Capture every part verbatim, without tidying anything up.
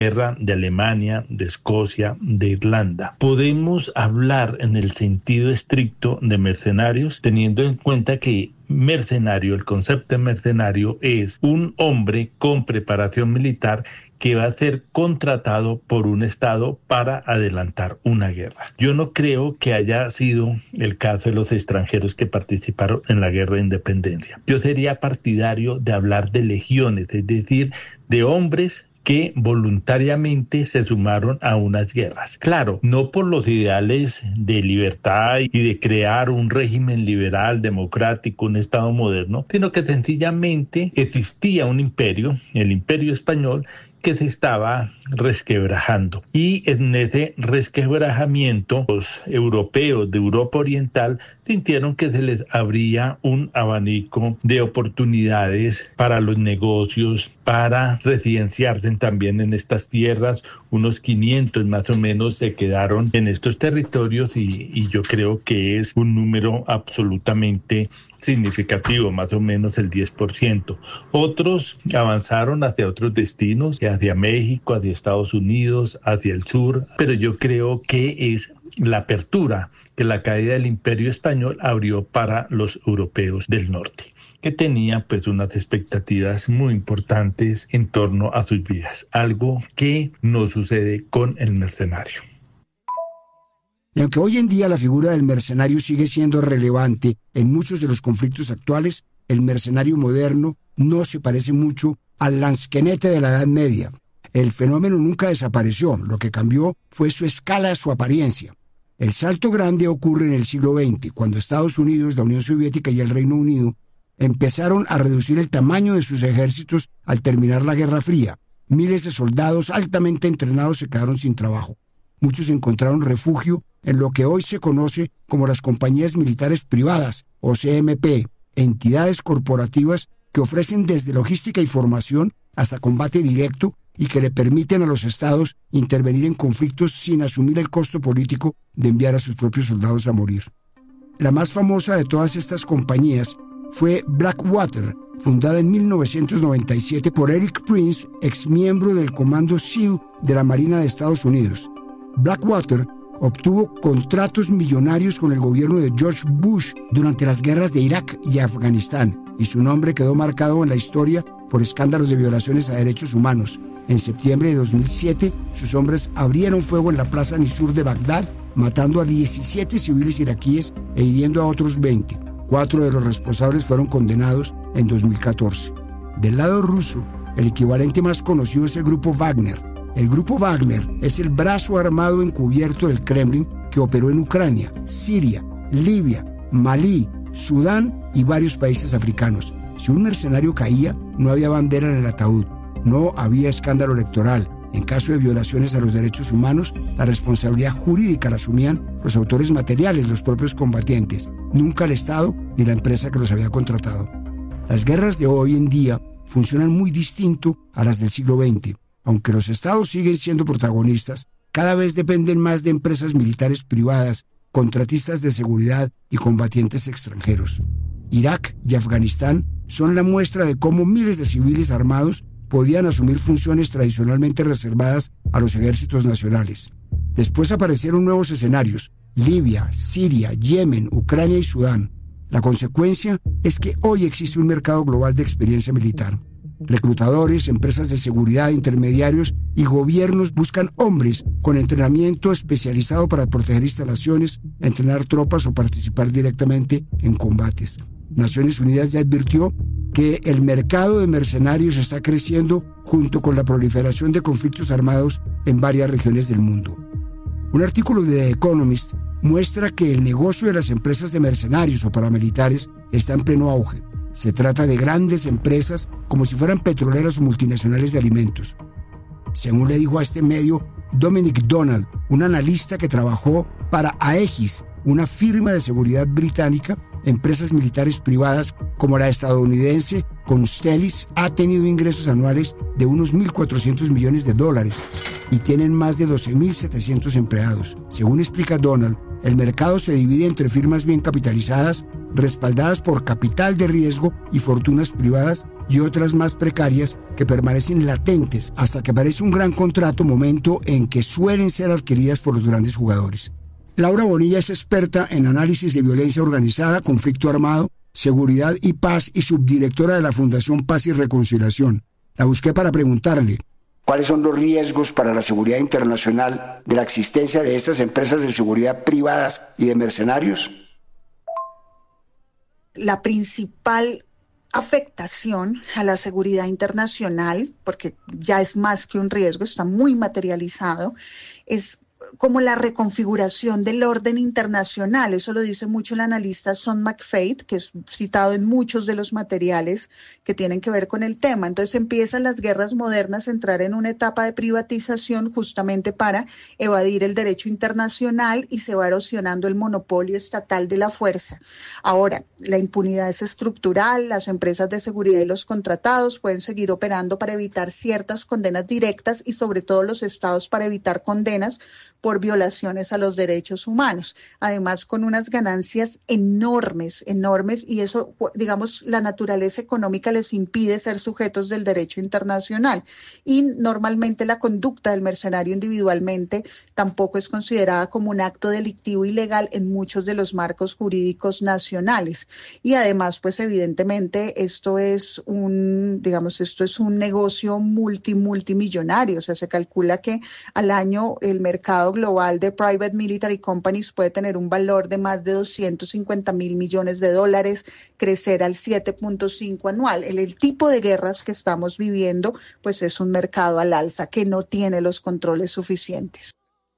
guerra de Alemania, de Escocia, de Irlanda. Podemos hablar en el sentido estricto de mercenarios, teniendo en cuenta que mercenario, el concepto de mercenario es un hombre con preparación militar que va a ser contratado por un Estado para adelantar una guerra. Yo no creo que haya sido el caso de los extranjeros que participaron en la guerra de independencia. Yo sería partidario de hablar de legiones, es decir, de hombres que voluntariamente se sumaron a unas guerras. Claro, no por los ideales de libertad y de crear un régimen liberal, democrático, un Estado moderno, sino que sencillamente existía un imperio, el Imperio Español, que se estaba resquebrajando. Y en ese resquebrajamiento, los europeos de Europa Oriental sintieron que se les abría un abanico de oportunidades para los negocios, para residenciarse también en estas tierras. Unos quinientos más o menos se quedaron en estos territorios y, y yo creo que es un número absolutamente significativo, más o menos el diez por ciento. Otros avanzaron hacia otros destinos, hacia México, hacia Estados Unidos, hacia el sur, pero yo creo que es la apertura que la caída del Imperio Español abrió para los europeos del norte, que tenían pues unas expectativas muy importantes en torno a sus vidas, algo que no sucede con el mercenario. Y aunque hoy en día la figura del mercenario sigue siendo relevante en muchos de los conflictos actuales, el mercenario moderno no se parece mucho al lansquenete de la Edad Media. El fenómeno nunca desapareció, lo que cambió fue su escala, su apariencia. El salto grande ocurre en el siglo veinte, cuando Estados Unidos, la Unión Soviética y el Reino Unido empezaron a reducir el tamaño de sus ejércitos al terminar la Guerra Fría. Miles de soldados altamente entrenados se quedaron sin trabajo. Muchos encontraron refugio en lo que hoy se conoce como las compañías militares privadas, o C M P, entidades corporativas que ofrecen desde logística y formación hasta combate directo y que le permiten a los estados intervenir en conflictos sin asumir el costo político de enviar a sus propios soldados a morir. La más famosa de todas estas compañías fue Blackwater, fundada en mil novecientos noventa y siete por Eric Prince, exmiembro del Comando SEAL de la Marina de Estados Unidos. Blackwater obtuvo contratos millonarios con el gobierno de George Bush durante las guerras de Irak y Afganistán, y su nombre quedó marcado en la historia por escándalos de violaciones a derechos humanos. En septiembre de dos mil siete, sus hombres abrieron fuego en la plaza Nisur de Bagdad, matando a diecisiete civiles iraquíes e hiriendo a otros veinte. Cuatro de los responsables fueron condenados en dos mil catorce. Del lado ruso, el equivalente más conocido es el Grupo Wagner. El Grupo Wagner es el brazo armado encubierto del Kremlin que operó en Ucrania, Siria, Libia, Malí, Sudán y varios países africanos. Si un mercenario caía, no había bandera en el ataúd, no había escándalo electoral. En caso de violaciones a los derechos humanos, la responsabilidad jurídica la asumían los autores materiales, los propios combatientes, nunca el Estado ni la empresa que los había contratado. Las guerras de hoy en día funcionan muy distinto a las del siglo veinte. Aunque los estados siguen siendo protagonistas, cada vez dependen más de empresas militares privadas, contratistas de seguridad y combatientes extranjeros. Irak y Afganistán son la muestra de cómo miles de civiles armados podían asumir funciones tradicionalmente reservadas a los ejércitos nacionales. Después aparecieron nuevos escenarios: Libia, Siria, Yemen, Ucrania y Sudán. La consecuencia es que hoy existe un mercado global de experiencia militar. Reclutadores, empresas de seguridad, intermediarios y gobiernos buscan hombres con entrenamiento especializado para proteger instalaciones, entrenar tropas o participar directamente en combates. Naciones Unidas ya advirtió que el mercado de mercenarios está creciendo junto con la proliferación de conflictos armados en varias regiones del mundo. Un artículo de The Economist muestra que el negocio de las empresas de mercenarios o paramilitares está en pleno auge. Se trata de grandes empresas como si fueran petroleras o multinacionales de alimentos. Según le dijo a este medio Dominic Donald, un analista que trabajó para Aegis, una firma de seguridad británica, empresas militares privadas como la estadounidense Constellis ha tenido ingresos anuales de unos mil cuatrocientos millones de dólares y tienen más de doce mil setecientos empleados. Según explica Donald, El mercado se divide entre firmas bien capitalizadas, respaldadas por capital de riesgo y fortunas privadas, y otras más precarias que permanecen latentes hasta que aparece un gran contrato, momento en que suelen ser adquiridas por los grandes jugadores. Laura Bonilla es experta en análisis de violencia organizada, conflicto armado, seguridad y paz y subdirectora de la Fundación Paz y Reconciliación. La busqué para preguntarle: ¿cuáles son los riesgos para la seguridad internacional de la existencia de estas empresas de seguridad privadas y de mercenarios? La principal afectación a la seguridad internacional, porque ya es más que un riesgo, está muy materializado, es como la reconfiguración del orden internacional. Eso lo dice mucho el analista Sean McFate, que es citado en muchos de los materiales que tienen que ver con el tema. Entonces empiezan las guerras modernas a entrar en una etapa de privatización justamente para evadir el derecho internacional, y se va erosionando el monopolio estatal de la fuerza. Ahora, la impunidad es estructural, las empresas de seguridad y los contratados pueden seguir operando para evitar ciertas condenas directas, y sobre todo los estados para evitar condenas por violaciones a los derechos humanos, además con unas ganancias enormes, enormes, y eso, digamos, la naturaleza económica les impide ser sujetos del derecho internacional, y normalmente la conducta del mercenario individualmente tampoco es considerada como un acto delictivo ilegal en muchos de los marcos jurídicos nacionales, y además, pues evidentemente esto es un, digamos, esto es un negocio multi, multimillonario. O sea, se calcula que al año el mercado global de private military companies puede tener un valor de más de doscientos cincuenta mil millones de dólares, crecer al siete punto cinco anual. El, el tipo de guerras que estamos viviendo, pues es un mercado al alza que no tiene los controles suficientes.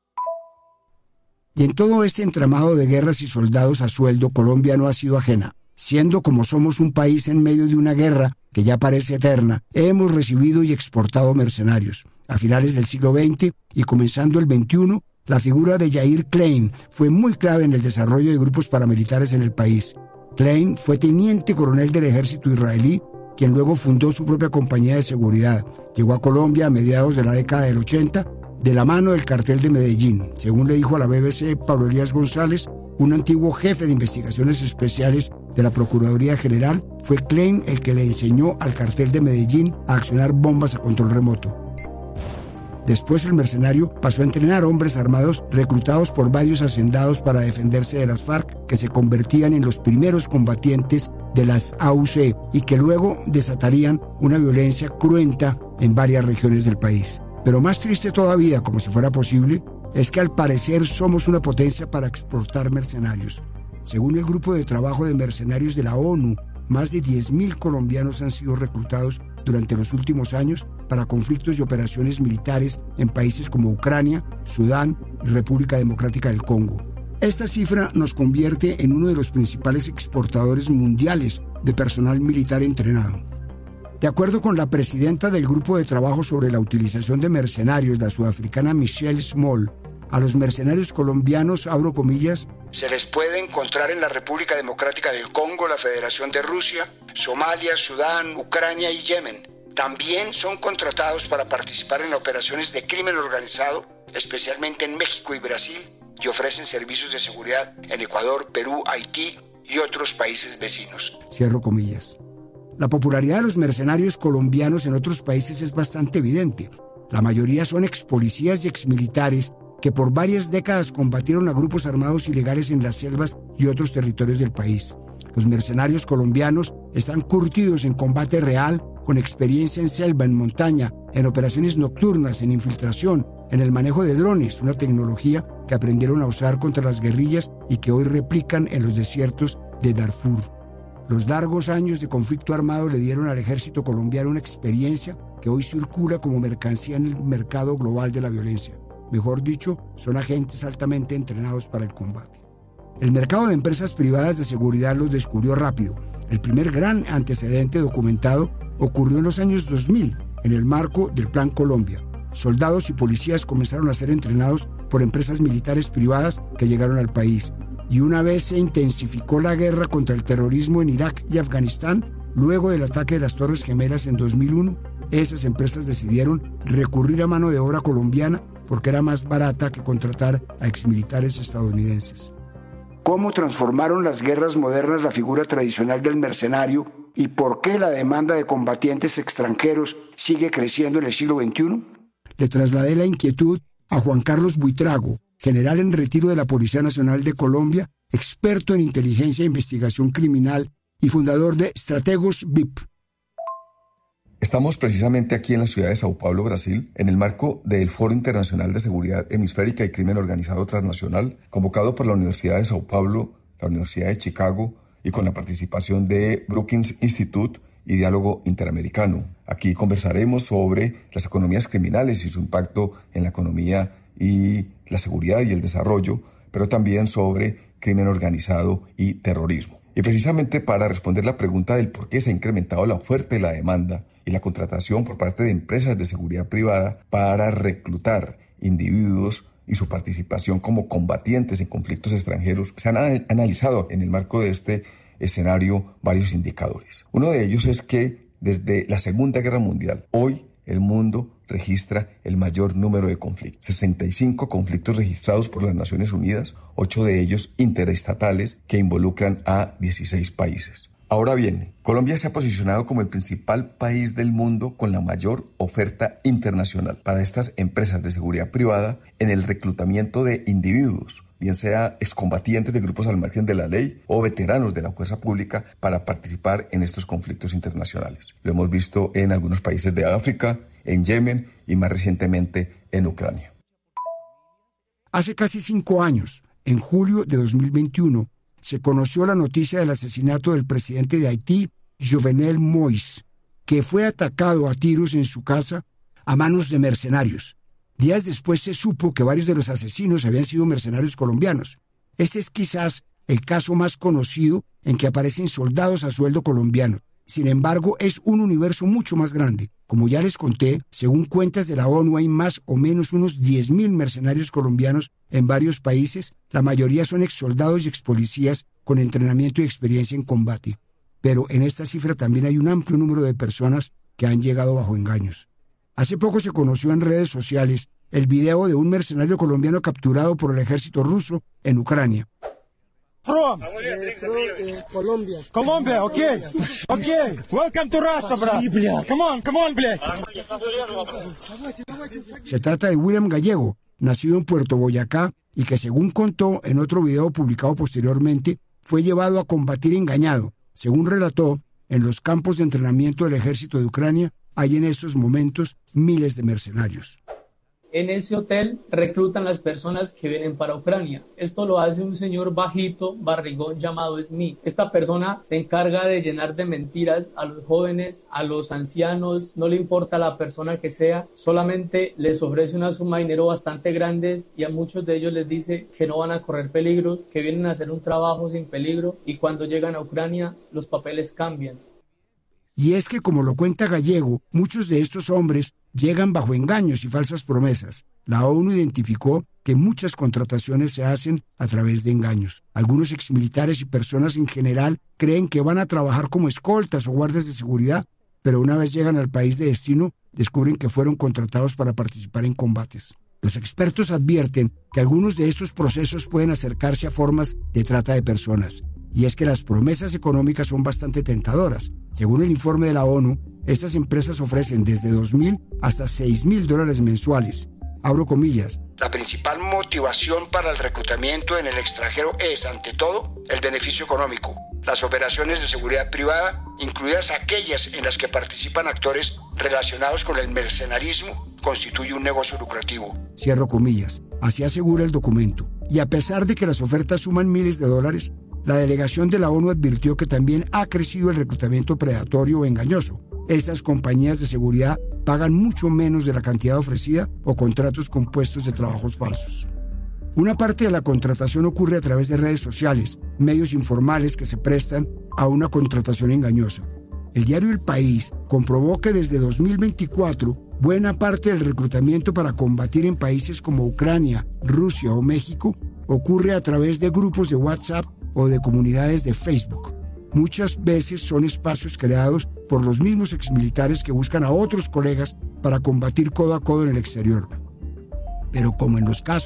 Y en todo este entramado de guerras y soldados a sueldo, Colombia no ha sido ajena. Siendo como somos un país en medio de una guerra que ya parece eterna, hemos recibido y exportado mercenarios. A finales del siglo veinte y comenzando el veintiuno, la figura de Yair Klein fue muy clave en el desarrollo de grupos paramilitares en el país. Klein fue teniente coronel del ejército israelí, quien luego fundó su propia compañía de seguridad. Llegó a Colombia a mediados de la década del ochenta, de la mano del cartel de Medellín. Según le dijo a la B B C Pablo Elías González, un antiguo jefe de investigaciones especiales de la Procuraduría General, fue Klein el que le enseñó al cartel de Medellín a accionar bombas a control remoto. Después el mercenario pasó a entrenar hombres armados reclutados por varios hacendados para defenderse de las FARC, que se convertían en los primeros combatientes de las A U C y que luego desatarían una violencia cruenta en varias regiones del país. Pero más triste todavía, como si fuera posible, es que al parecer somos una potencia para exportar mercenarios. Según el Grupo de Trabajo de Mercenarios de la ONU, más de diez mil colombianos han sido reclutados durante los últimos años para conflictos y operaciones militares en países como Ucrania, Sudán y República Democrática del Congo. Esta cifra nos convierte en uno de los principales exportadores mundiales de personal militar entrenado. De acuerdo con la presidenta del Grupo de Trabajo sobre la Utilización de Mercenarios, la sudafricana Michelle Small, a los mercenarios colombianos, abro comillas, se les puede encontrar en la República Democrática del Congo, la Federación de Rusia, Somalia, Sudán, Ucrania y Yemen. También son contratados para participar en operaciones de crimen organizado, especialmente en México y Brasil, y ofrecen servicios de seguridad en Ecuador, Perú, Haití y otros países vecinos. Cierro comillas. La popularidad de los mercenarios colombianos en otros países es bastante evidente. La mayoría son expolicías y exmilitares que por varias décadas combatieron a grupos armados ilegales en las selvas y otros territorios del país. Los mercenarios colombianos están curtidos en combate real, con experiencia en selva, en montaña, en operaciones nocturnas, en infiltración, en el manejo de drones, una tecnología que aprendieron a usar contra las guerrillas y que hoy replican en los desiertos de Darfur. Los largos años de conflicto armado le dieron al ejército colombiano una experiencia que hoy circula como mercancía en el mercado global de la violencia. Mejor dicho, son agentes altamente entrenados para el combate. El mercado de empresas privadas de seguridad los descubrió rápido. El primer gran antecedente documentado ocurrió en los años dos mil, en el marco del Plan Colombia. Soldados y policías comenzaron a ser entrenados por empresas militares privadas que llegaron al país. Y una vez se intensificó la guerra contra el terrorismo en Irak y Afganistán, luego del ataque de las Torres Gemelas en dos mil uno, esas empresas decidieron recurrir a mano de obra colombiana porque era más barata que contratar a exmilitares estadounidenses. cómo transformaron las guerras modernas la figura tradicional del mercenario y por qué la demanda de combatientes extranjeros sigue creciendo en el siglo veintiuno? Le trasladé la inquietud a Juan Carlos Buitrago, general en retiro de la Policía Nacional de Colombia, experto en inteligencia e investigación criminal y fundador de Strategos V I P. Estamos precisamente aquí en la ciudad de Sao Paulo, Brasil, en el marco del Foro Internacional de Seguridad Hemisférica y Crimen Organizado Transnacional, convocado por la Universidad de Sao Paulo, la Universidad de Chicago y con la participación de Brookings Institute y Diálogo Interamericano. Aquí conversaremos sobre las economías criminales y su impacto en la economía y la seguridad y el desarrollo, pero también sobre crimen organizado y terrorismo. Y precisamente para responder la pregunta del por qué se ha incrementado la oferta y la demanda y la contratación por parte de empresas de seguridad privada para reclutar individuos y su participación como combatientes en conflictos extranjeros, se han analizado en el marco de este escenario varios indicadores. Uno de ellos es que desde la Segunda Guerra Mundial, hoy el mundo registra el mayor número de conflictos. sesenta y cinco conflictos registrados por las Naciones Unidas, ocho de ellos interestatales que involucran a dieciséis países. Ahora bien, Colombia se ha posicionado como el principal país del mundo con la mayor oferta internacional para estas empresas de seguridad privada en el reclutamiento de individuos, bien sea excombatientes de grupos al margen de la ley o veteranos de la fuerza pública para participar en estos conflictos internacionales. Lo hemos visto en algunos países de África, en Yemen y más recientemente en Ucrania. Hace casi cinco años, en julio de dos mil veintiuno, se conoció la noticia del asesinato del presidente de Haití, Jovenel Moïse, que fue atacado a tiros en su casa a manos de mercenarios. Días después se supo que varios de los asesinos habían sido mercenarios colombianos. Este es quizás el caso más conocido en que aparecen soldados a sueldo colombiano. Sin embargo, es un universo mucho más grande. Como ya les conté, según cuentas de la ONU hay más o menos unos diez mil mercenarios colombianos en varios países. La mayoría son exsoldados y expolicías con entrenamiento y experiencia en combate. Pero en esta cifra también hay un amplio número de personas que han llegado bajo engaños. Hace poco se conoció en redes sociales el video de un mercenario colombiano capturado por el ejército ruso en Ucrania. From, uh, Colombia. Colombia, okay. Okay. Welcome to Russia, bro. Come on, come on, блядь. Se trata de William Gallego, nacido en Puerto Boyacá y que, según contó en otro video publicado posteriormente, fue llevado a combatir engañado. Según relató, en los campos de entrenamiento del ejército de Ucrania hay en estos momentos miles de mercenarios. En ese hotel reclutan las personas que vienen para Ucrania. Esto lo hace un señor bajito, barrigón, llamado Smith. Esta persona se encarga de llenar de mentiras a los jóvenes, a los ancianos, no le importa la persona que sea, solamente les ofrece una suma de dinero bastante grande y a muchos de ellos les dice que no van a correr peligros, que vienen a hacer un trabajo sin peligro y cuando llegan a Ucrania los papeles cambian. Y es que, como lo cuenta Gallego, muchos de estos hombres llegan bajo engaños y falsas promesas. La ONU identificó que muchas contrataciones se hacen a través de engaños. Algunos exmilitares y personas en general creen que van a trabajar como escoltas o guardias de seguridad, pero una vez llegan al país de destino, descubren que fueron contratados para participar en combates. Los expertos advierten que algunos de estos procesos pueden acercarse a formas de trata de personas. Y es que las promesas económicas son bastante tentadoras. Según el informe de la ONU, estas empresas ofrecen desde dos mil hasta seis mil dólares mensuales. Abro comillas. La principal motivación para el reclutamiento en el extranjero es, ante todo, el beneficio económico. Las operaciones de seguridad privada, incluidas aquellas en las que participan actores relacionados con el mercenarismo, constituye un negocio lucrativo. Cierro comillas. Así asegura el documento. Y a pesar de que las ofertas suman miles de dólares, la delegación de la ONU advirtió que también ha crecido el reclutamiento predatorio o engañoso. Estas compañías de seguridad pagan mucho menos de la cantidad ofrecida o contratos con puestos de trabajos falsos. Una parte de la contratación ocurre a través de redes sociales, medios informales que se prestan a una contratación engañosa. El diario El País comprobó que desde dos mil veinticuatro, buena parte del reclutamiento para combatir en países como Ucrania, Rusia o México ocurre a través de grupos de WhatsApp o de comunidades de Facebook. Muchas veces son espacios creados por los mismos exmilitares que buscan a otros colegas para combatir codo a codo en el exterior. Pero como en los casos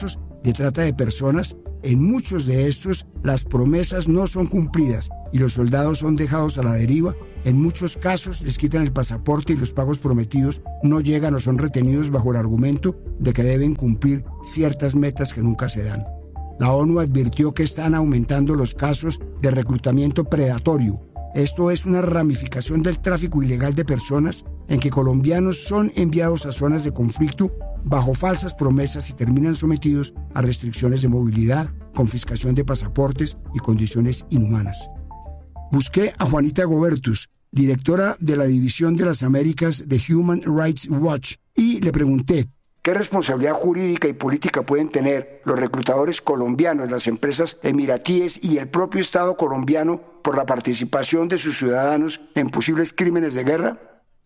de trata de personas, en muchos de estos las promesas no son cumplidas y los soldados son dejados a la deriva. En muchos casos les quitan el pasaporte y los pagos prometidos no llegan o son retenidos bajo el argumento de que deben cumplir ciertas metas que nunca se dan. La ONU advirtió que están aumentando los casos de reclutamiento predatorio. Esto es una ramificación del tráfico ilegal de personas en que colombianos son enviados a zonas de conflicto bajo falsas promesas y terminan sometidos a restricciones de movilidad, confiscación de pasaportes y condiciones inhumanas. Busqué a Juanita Gobertus, directora de la División de las Américas de Human Rights Watch, y le pregunté ¿qué responsabilidad jurídica y política pueden tener los reclutadores colombianos, las empresas emiratíes y el propio Estado colombiano por la participación de sus ciudadanos en posibles crímenes de guerra?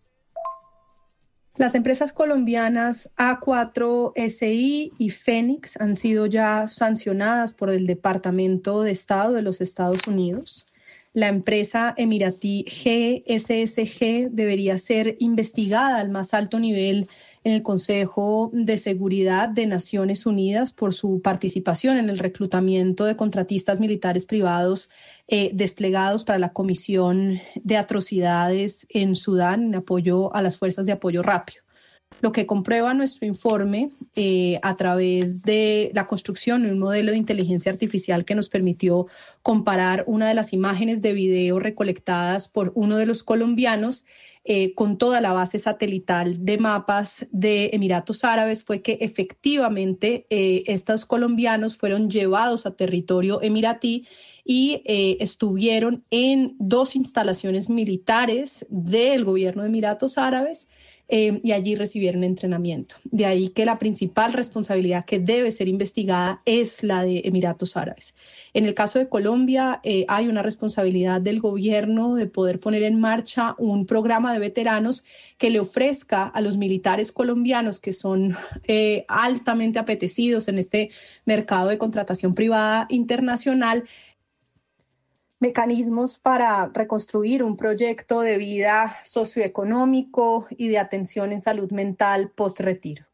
Las empresas colombianas A cuatro S I y Fénix han sido ya sancionadas por el Departamento de Estado de los Estados Unidos. La empresa emiratí G S S G debería ser investigada al más alto nivel en el Consejo de Seguridad de Naciones Unidas por su participación en el reclutamiento de contratistas militares privados eh, desplegados para la Comisión de Atrocidades en Sudán en apoyo a las fuerzas de apoyo rápido. Lo que comprueba nuestro informe eh, a través de la construcción de un modelo de inteligencia artificial que nos permitió comparar una de las imágenes de video recolectadas por uno de los colombianos eh, con toda la base satelital de mapas de Emiratos Árabes fue que efectivamente eh, estos colombianos fueron llevados a territorio emiratí y eh, estuvieron en dos instalaciones militares del gobierno de Emiratos Árabes eh, y allí recibieron entrenamiento. De ahí que la principal responsabilidad que debe ser investigada es la de Emiratos Árabes. En el caso de Colombia eh, hay una responsabilidad del gobierno de poder poner en marcha un programa de veteranos que le ofrezca a los militares colombianos que son eh, altamente apetecidos en este mercado de contratación privada internacional mecanismos para reconstruir un proyecto de vida socioeconómico y de atención en salud mental post-retiro.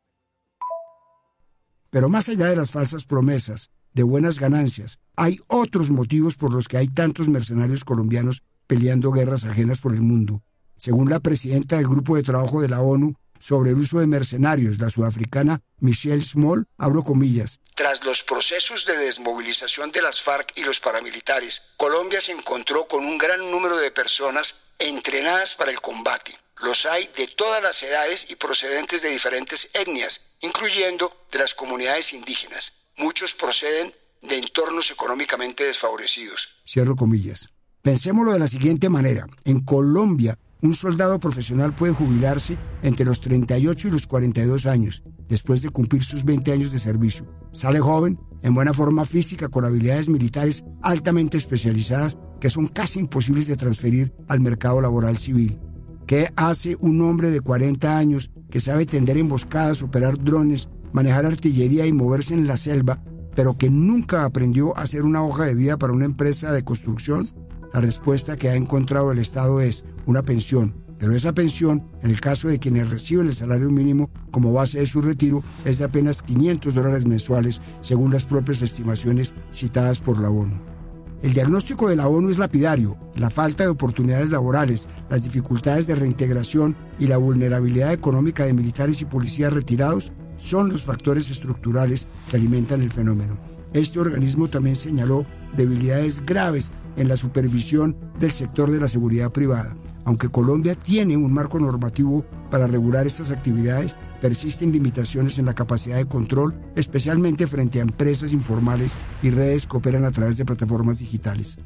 Pero más allá de las falsas promesas de buenas ganancias, hay otros motivos por los que hay tantos mercenarios colombianos peleando guerras ajenas por el mundo. Según la presidenta del Grupo de Trabajo de la ONU sobre el uso de mercenarios, la sudafricana Michelle Small, abro comillas. Tras los procesos de desmovilización de las FARC y los paramilitares, Colombia se encontró con un gran número de personas entrenadas para el combate. Los hay de todas las edades y procedentes de diferentes etnias, incluyendo de las comunidades indígenas. Muchos proceden de entornos económicamente desfavorecidos. Cierro comillas. Pensémoslo de la siguiente manera. En Colombia, un soldado profesional puede jubilarse entre los treinta y ocho y los cuarenta y dos años, después de cumplir sus veinte años de servicio. Sale joven, en buena forma física, con habilidades militares altamente especializadas que son casi imposibles de transferir al mercado laboral civil. ¿Qué hace un hombre de cuarenta años que sabe tender emboscadas, operar drones, manejar artillería y moverse en la selva, pero que nunca aprendió a hacer una hoja de vida para una empresa de construcción? La respuesta que ha encontrado el Estado es una pensión, pero esa pensión, en el caso de quienes reciben el salario mínimo como base de su retiro, es de apenas quinientos dólares mensuales, según las propias estimaciones citadas por la ONU. El diagnóstico de la ONU es lapidario. La falta de oportunidades laborales, las dificultades de reintegración y la vulnerabilidad económica de militares y policías retirados son los factores estructurales que alimentan el fenómeno. Este organismo también señaló debilidades graves en la supervisión del sector de la seguridad privada. Aunque Colombia tiene un marco normativo para regular estas actividades, persisten limitaciones en la capacidad de control, especialmente frente a empresas informales y redes que operan a través de plataformas digitales.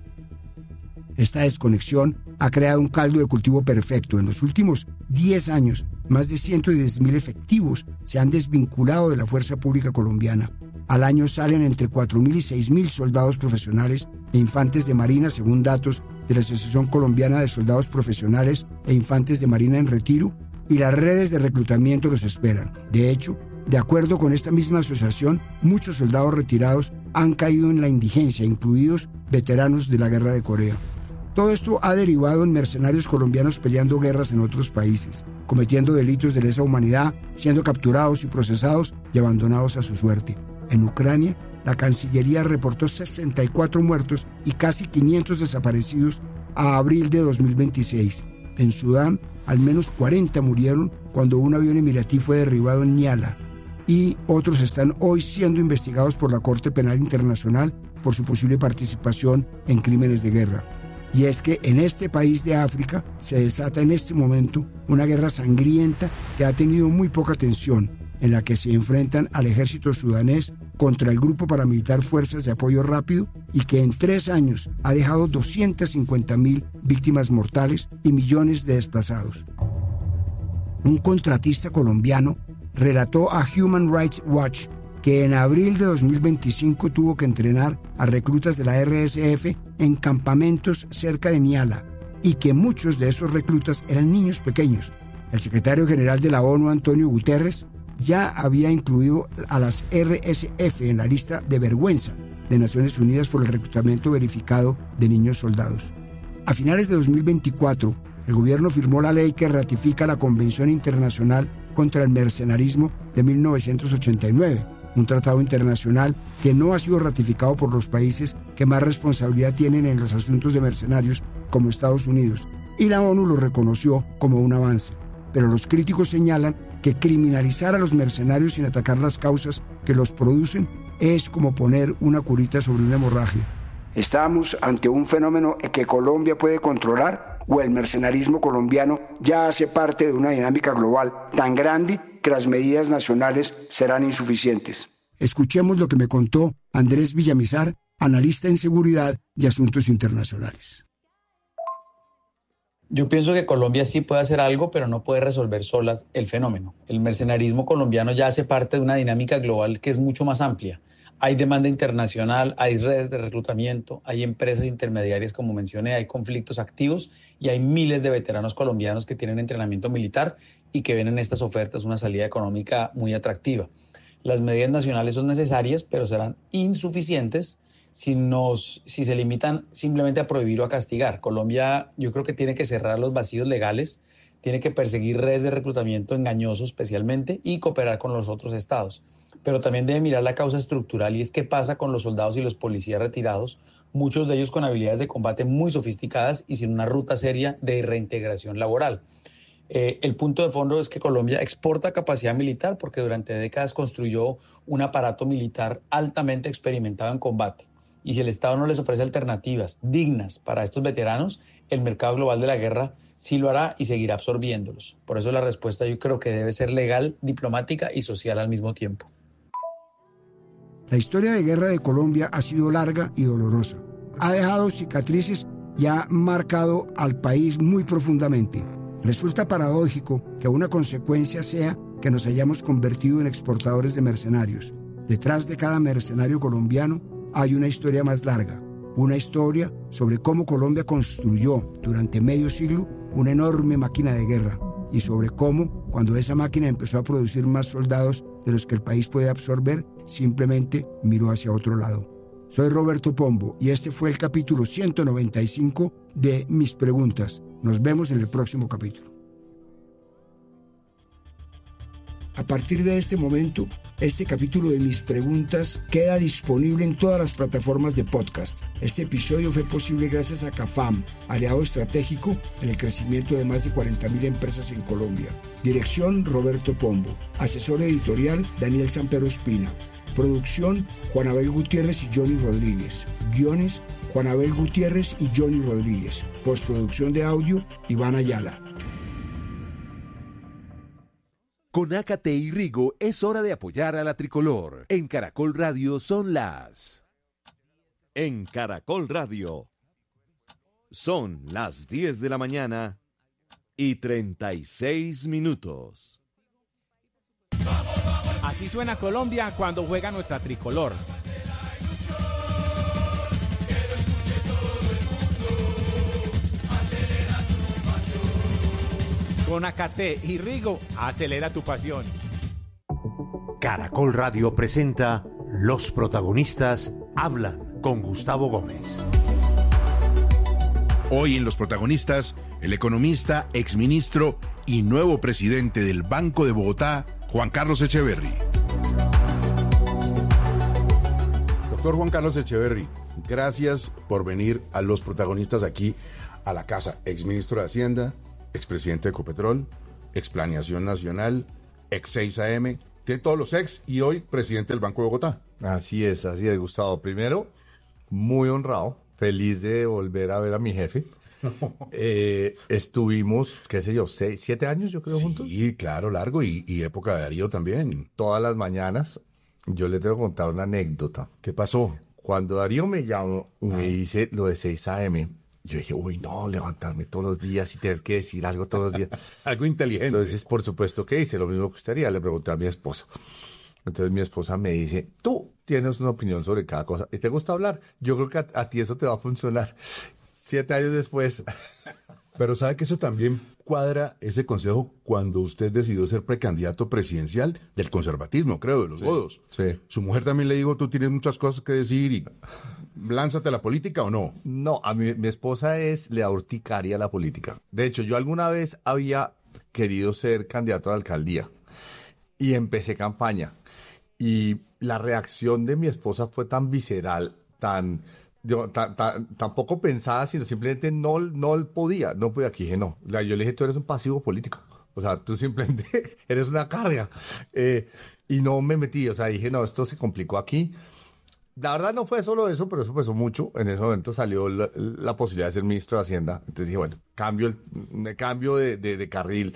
Esta desconexión ha creado un caldo de cultivo perfecto. En los últimos diez años, más de ciento diez mil efectivos se han desvinculado de la fuerza pública colombiana. Al año salen entre cuatro mil y seis mil soldados profesionales e infantes de marina, según datos de la Asociación Colombiana de Soldados Profesionales e Infantes de Marina en Retiro, y las redes de reclutamiento los esperan. De hecho, de acuerdo con esta misma asociación, muchos soldados retirados han caído en la indigencia, incluidos veteranos de la Guerra de Corea. Todo esto ha derivado en mercenarios colombianos peleando guerras en otros países, cometiendo delitos de lesa humanidad, siendo capturados y procesados y abandonados a su suerte. En Ucrania, la Cancillería reportó sesenta y cuatro muertos y casi quinientos desaparecidos a abril de dos mil veintiséis. En Sudán, al menos cuarenta murieron cuando un avión emiratí fue derribado en Nyala, y otros están hoy siendo investigados por la Corte Penal Internacional por su posible participación en crímenes de guerra. Y es que en este país de África se desata en este momento una guerra sangrienta que ha tenido muy poca atención, en la que se enfrentan al ejército sudanés contra el grupo paramilitar Fuerzas de Apoyo Rápido, y que en tres años ha dejado doscientas cincuenta mil víctimas mortales y millones de desplazados. Un contratista colombiano relató a Human Rights Watch que en abril de dos mil veinticinco tuvo que entrenar a reclutas de la R S F en campamentos cerca de Nyala, y que muchos de esos reclutas eran niños pequeños. El secretario general de la ONU, Antonio Guterres, ya había incluido a las R S F en la lista de vergüenza de Naciones Unidas por el reclutamiento verificado de niños soldados. A finales de dos mil veinticuatro, el gobierno firmó la ley que ratifica la Convención Internacional contra el Mercenarismo de mil novecientos ochenta y nueve, un tratado internacional que no ha sido ratificado por los países que más responsabilidad tienen en los asuntos de mercenarios, como Estados Unidos, y la ONU lo reconoció como un avance. Pero los críticos señalan que criminalizar a los mercenarios sin atacar las causas que los producen es como poner una curita sobre una hemorragia. ¿Estamos ante un fenómeno que Colombia puede controlar, o el mercenarismo colombiano ya hace parte de una dinámica global tan grande que las medidas nacionales serán insuficientes? Escuchemos lo que me contó Andrés Villamizar, analista en seguridad y asuntos internacionales. Yo pienso que Colombia sí puede hacer algo, pero no puede resolver sola el fenómeno. El mercenarismo colombiano ya hace parte de una dinámica global que es mucho más amplia. Hay demanda internacional, hay redes de reclutamiento, hay empresas intermediarias, como mencioné, hay conflictos activos y hay miles de veteranos colombianos que tienen entrenamiento militar y que ven en estas ofertas una salida económica muy atractiva. Las medidas nacionales son necesarias, pero serán insuficientes si, nos, si se limitan simplemente a prohibir o a castigar. Colombia, yo creo que tiene que cerrar los vacíos legales, tiene que perseguir redes de reclutamiento engañoso especialmente y cooperar con los otros estados. Pero también debe mirar la causa estructural, y es qué pasa con los soldados y los policías retirados, muchos de ellos con habilidades de combate muy sofisticadas y sin una ruta seria de reintegración laboral. Eh, el punto de fondo es que Colombia exporta capacidad militar porque durante décadas construyó un aparato militar altamente experimentado en combate. Y si el Estado no les ofrece alternativas dignas para estos veteranos, el mercado global de la guerra sí lo hará y seguirá absorbiéndolos. Por eso la respuesta yo creo que debe ser legal, diplomática y social al mismo tiempo. La historia de guerra de Colombia ha sido larga y dolorosa. Ha dejado cicatrices y ha marcado al país muy profundamente. Resulta paradójico que una consecuencia sea que nos hayamos convertido en exportadores de mercenarios. Detrás de cada mercenario colombiano hay una historia más larga, una historia sobre cómo Colombia construyó durante medio siglo una enorme máquina de guerra, y sobre cómo, cuando esa máquina empezó a producir más soldados de los que el país puede absorber, simplemente miró hacia otro lado. Soy Roberto Pombo y este fue el capítulo ciento noventa y cinco de Mis Preguntas. Nos vemos en el próximo capítulo. A partir de este momento, este capítulo de Mis Preguntas queda disponible en todas las plataformas de podcast. Este episodio fue posible gracias a CAFAM, aliado estratégico en el crecimiento de más de cuarenta mil empresas en Colombia. Dirección: Roberto Pombo. Asesor editorial: Daniel Sampero Espina. Producción: Juan Abel Gutiérrez y Johnny Rodríguez. Guiones: Juan Abel Gutiérrez y Johnny Rodríguez. Postproducción de audio: Iván Ayala. Con Ácate y Rigo es hora de apoyar a la tricolor. En Caracol Radio son las... En Caracol Radio son las diez de la mañana y treinta y seis minutos. Así suena Colombia cuando juega nuestra tricolor. Con Ácate y Rigo, acelera tu pasión. Caracol Radio presenta Los Protagonistas Hablan con Gustavo Gómez. Hoy en Los Protagonistas, el economista, exministro y nuevo presidente del Banco de Bogotá, Juan Carlos Echeverry. Doctor Juan Carlos Echeverry, gracias por venir a Los Protagonistas aquí a la casa. Exministro de Hacienda, expresidente de Ecopetrol, explaneación nacional, ex seis A M, tiene todos los ex y hoy presidente del Banco de Bogotá. Así es, así es, Gustavo. Primero, muy honrado, feliz de volver a ver a mi jefe. eh, estuvimos, qué sé yo, seis, siete años yo creo sí, juntos. Sí, claro, largo y, y época de Darío también. Todas las mañanas yo le tengo que contar una anécdota. ¿Qué pasó? Cuando Darío me llamó y me dice lo de seis A M, yo dije, uy, no, levantarme todos los días y tener que decir algo todos los días. Algo inteligente. Entonces, por supuesto que hice lo mismo que usted haría, le pregunté a mi esposa. Entonces mi esposa me dice, tú tienes una opinión sobre cada cosa y te gusta hablar. Yo creo que a, a ti eso te va a funcionar. Siete años después. Pero sabe que eso también cuadra ese consejo cuando usted decidió ser precandidato presidencial del conservatismo, creo, de los sí, godos. Sí. Su mujer también le dijo, tú tienes muchas cosas que decir y lánzate a la política o no. No, a mí, mi esposa es, le da urticaria a la política. De hecho, yo alguna vez había querido ser candidato a la alcaldía y empecé campaña. Y la reacción de mi esposa fue tan visceral, tan... Yo ta, ta, tampoco pensaba, sino simplemente no, no podía, no podía. Aquí dije, no. Yo le dije, tú eres un pasivo político. O sea, tú simplemente eres una carga. Eh, y no me metí, o sea, dije, no, esto se complicó aquí. La verdad no fue solo eso, pero eso pesó mucho. En ese momento salió la, la posibilidad de ser ministro de Hacienda. Entonces dije, bueno, cambio, el, me cambio de, de, de carril.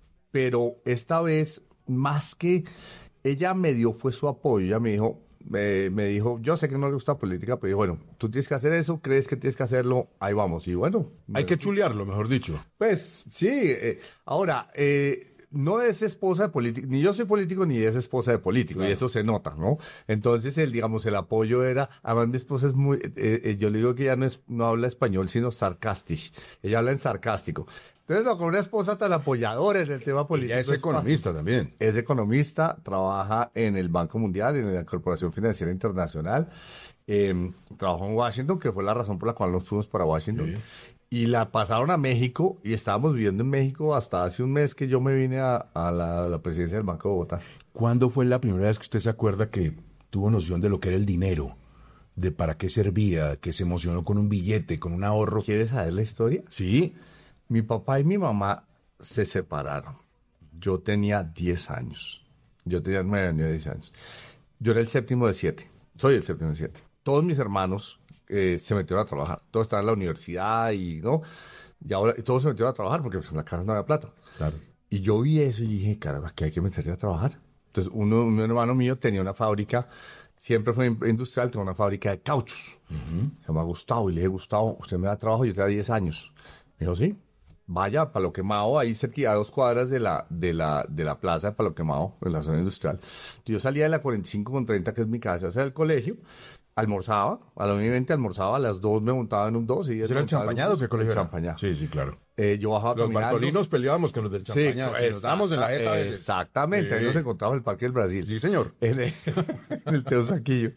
Pero esta vez, más que ella me dio, fue su apoyo. Ella me dijo... Me, me dijo, yo sé que no le gusta política, pero dijo, bueno, tú tienes que hacer eso, crees que tienes que hacerlo, ahí vamos. Y bueno. Hay que chulearlo, mejor dicho. Pues sí, eh, ahora, eh, no es esposa de político, ni yo soy político, ni es esposa de político, claro. Y eso se nota, ¿no? Entonces, el, digamos, el apoyo era, además mi esposa es muy, eh, eh, yo le digo que ella no, es, no habla español, sino sarcástico, ella habla en sarcástico. Entonces, no, con una esposa tan apoyadora en el tema político. Ella es economista es también. Es economista, trabaja en el Banco Mundial, en la Corporación Financiera Internacional. Eh, trabajó en Washington, que fue la razón por la cual nos fuimos para Washington. Sí. Y la pasaron a México y estábamos viviendo en México hasta hace un mes que yo me vine a, a, la, a la presidencia del Banco de Bogotá. ¿Cuándo fue la primera vez que usted se acuerda que tuvo noción de lo que era el dinero? De para qué servía, que se emocionó con un billete, con un ahorro. ¿Quieres saber la historia? Sí. Mi papá y mi mamá se separaron. Yo tenía diez años. Yo tenía nueve años, diez años. Yo era el séptimo de siete. Soy el séptimo de siete. Todos mis hermanos eh, se metieron a trabajar. Todos estaban en la universidad y, ¿no? Y ahora y todos se metieron a trabajar porque pues, en la casa no había plata. Claro. Y yo vi eso y dije, caramba, que hay que meterse a trabajar. Entonces, uno, un hermano mío tenía una fábrica, siempre fue industrial, tenía una fábrica de cauchos. Uh-huh. Se llama Gustavo. Y le dije, Gustavo, usted me da trabajo, yo te da diez años. Me dijo, sí. Vaya, Palo Quemado, ahí cerca, a dos cuadras de la, de la, de la plaza de Palo Quemado, en la zona industrial. Yo salía de la cuarenta y cinco con treinta, que es mi casa, hacia el colegio, almorzaba, a las nueve y veinte almorzaba, a las dos me montaba en un dos. Y ¿Era el Champañado? ¿Qué colegio era? Champañado. Sí, sí, claro. Eh, yo bajaba Los caminando. bartolinos peleábamos con los del Champañado, sí, nos dábamos en la jeta a veces. Exactamente, sí. Ahí nos encontramos en el Parque del Brasil. Sí, señor. En el, en el Teusaquillo.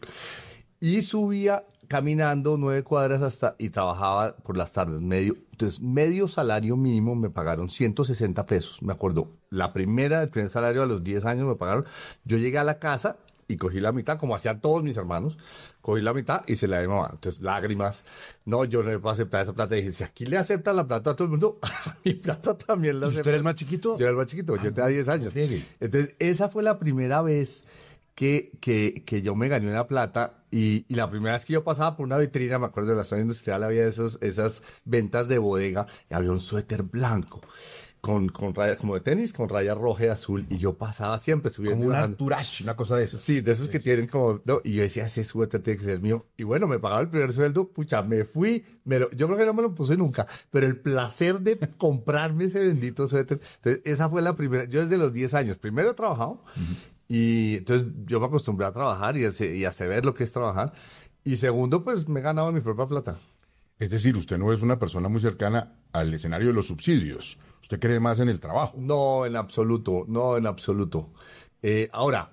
Y subía caminando nueve cuadras hasta y trabajaba por las tardes medio. Entonces, medio salario mínimo me pagaron ciento sesenta pesos. Me acuerdo, la primera, el primer salario a los diez años me pagaron. Yo llegué a la casa y cogí la mitad, como hacían todos mis hermanos. Cogí la mitad y se la di a mi mamá. Entonces, lágrimas. No, yo no le puedo aceptar esa plata. Y dije, si aquí le aceptan la plata a todo el mundo, mi plata también la aceptan. ¿Usted era el más chiquito? Yo era el más chiquito, yo tenía diez años. Entonces, esa fue la primera vez que, que, que yo me gané una plata y, y la primera vez que yo pasaba por una vitrina, me acuerdo de la zona industrial, había esos, esas ventas de bodega y había un suéter blanco con, con rayas, como de tenis, con rayas roja y azul, y yo pasaba siempre subiendo. Como un Arturage, una cosa de esas. Sí, de esos sí, que sí. tienen como, no, y yo decía, ese suéter tiene que ser mío. Y bueno, me pagaba el primer sueldo, pucha, me fui, me lo, yo creo que no me lo puse nunca, pero el placer de comprarme ese bendito suéter. Entonces, esa fue la primera, yo desde los diez años, primero he trabajado, uh-huh. Y entonces yo me acostumbré a trabajar y a, y a saber lo que es trabajar. Y segundo, pues me he ganado mi propia plata. Es decir, usted no es una persona muy cercana al escenario de los subsidios. ¿Usted cree más en el trabajo? No, en absoluto, no, en absoluto. Eh, ahora,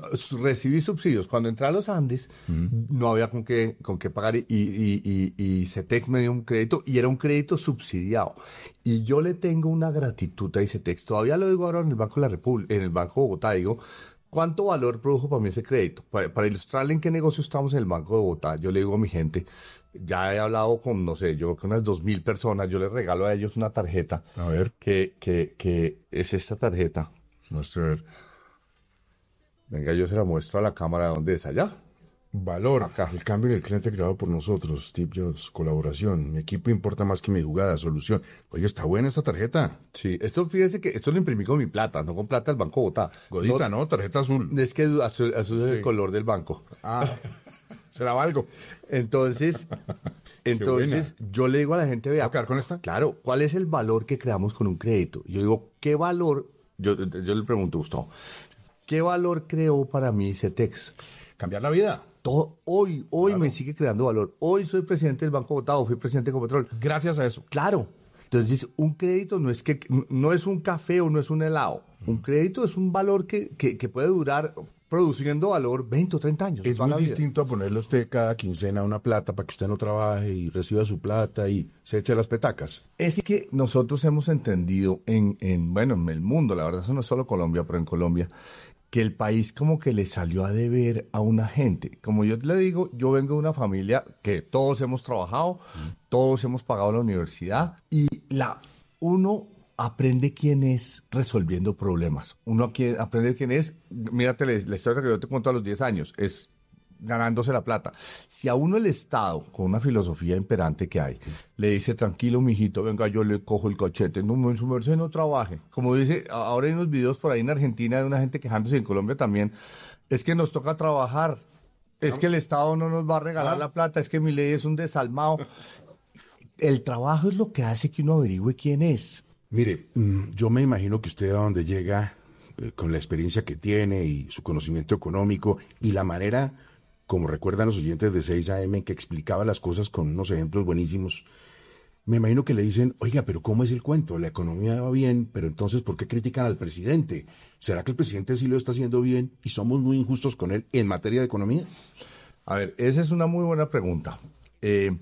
recibí subsidios. Cuando entré a los Andes, uh-huh. no había con qué, con qué pagar y, y, y, y CETEX me dio un crédito y era un crédito subsidiado. Y yo le tengo una gratitud a CETEX. Todavía lo digo ahora en el Banco de la República, en el Banco de Bogotá, digo, ¿Cuánto valor produjo para mí ese crédito? Para, para ilustrarle en qué negocio estamos en el Banco de Bogotá, yo le digo a mi gente, ya he hablado con, no sé, yo con unas dos mil personas, yo les regalo a ellos una tarjeta. A ver. Que, que, que es esta tarjeta. Muestra a ver. Venga, yo se la muestro a la cámara. ¿Dónde es? ¿Allá? Valor. Acá. El cambio en el cliente creado por nosotros. Steve Jobs. Colaboración. Mi equipo importa más que mi jugada. Solución. Oye, está buena esta tarjeta. Sí, esto fíjese que esto lo imprimí con mi plata, no con plata del Banco de Bogotá. Godita, ¿no? ¿no? Tarjeta azul. Es que azul, azul sí. Es el color del banco. Ah, se la valgo. Entonces, entonces yo le digo a la gente, vea. ¿Va a quedar con esta? Claro, ¿cuál es el valor que creamos con un crédito? Yo digo, ¿qué valor? Yo, yo le pregunto a Gustavo, ¿qué valor creó para mí Cetex? Cambiar la vida. Todo, hoy, hoy claro. me sigue creando valor. Hoy soy presidente del Banco de Bogotá, o fui presidente de Ecopetrol. Gracias a eso. Claro. Entonces, un crédito no es que no es un café o no es un helado. Un crédito es un valor que, que, que puede durar produciendo valor veinte o treinta años. Es muy distinto a ponerle a usted cada quincena una plata para que usted no trabaje y reciba su plata y se eche las petacas. Es que nosotros hemos entendido en, en, bueno, en el mundo, la verdad eso no es solo Colombia, pero en Colombia, que el país como que le salió a deber a una gente. Como yo le digo, yo vengo de una familia que todos hemos trabajado, mm. todos hemos pagado la universidad y la uno aprende quién es resolviendo problemas. Uno aprende quién es, mírate la historia que yo te cuento a los diez años, es ganándose la plata. Si a uno el Estado, con una filosofía imperante que hay, le dice, tranquilo, mijito, venga, yo le cojo el cachete, no, en su merced no trabaje. Como dice, ahora hay unos videos por ahí en Argentina de una gente quejándose, en Colombia también, es que nos toca trabajar, es que el Estado no nos va a regalar ¿Ah? la plata, es que mi ley es un desalmado. El trabajo es lo que hace que uno averigüe quién es. Mire, yo me imagino que usted a donde llega, eh, con la experiencia que tiene y su conocimiento económico y la manera, como recuerdan los oyentes de seis A M, que explicaba las cosas con unos ejemplos buenísimos, me imagino que le dicen, oiga, pero ¿cómo es el cuento? La economía va bien, pero entonces, ¿por qué critican al presidente? ¿Será que el presidente sí lo está haciendo bien y somos muy injustos con él en materia de economía? A ver, esa es una muy buena pregunta. Eh...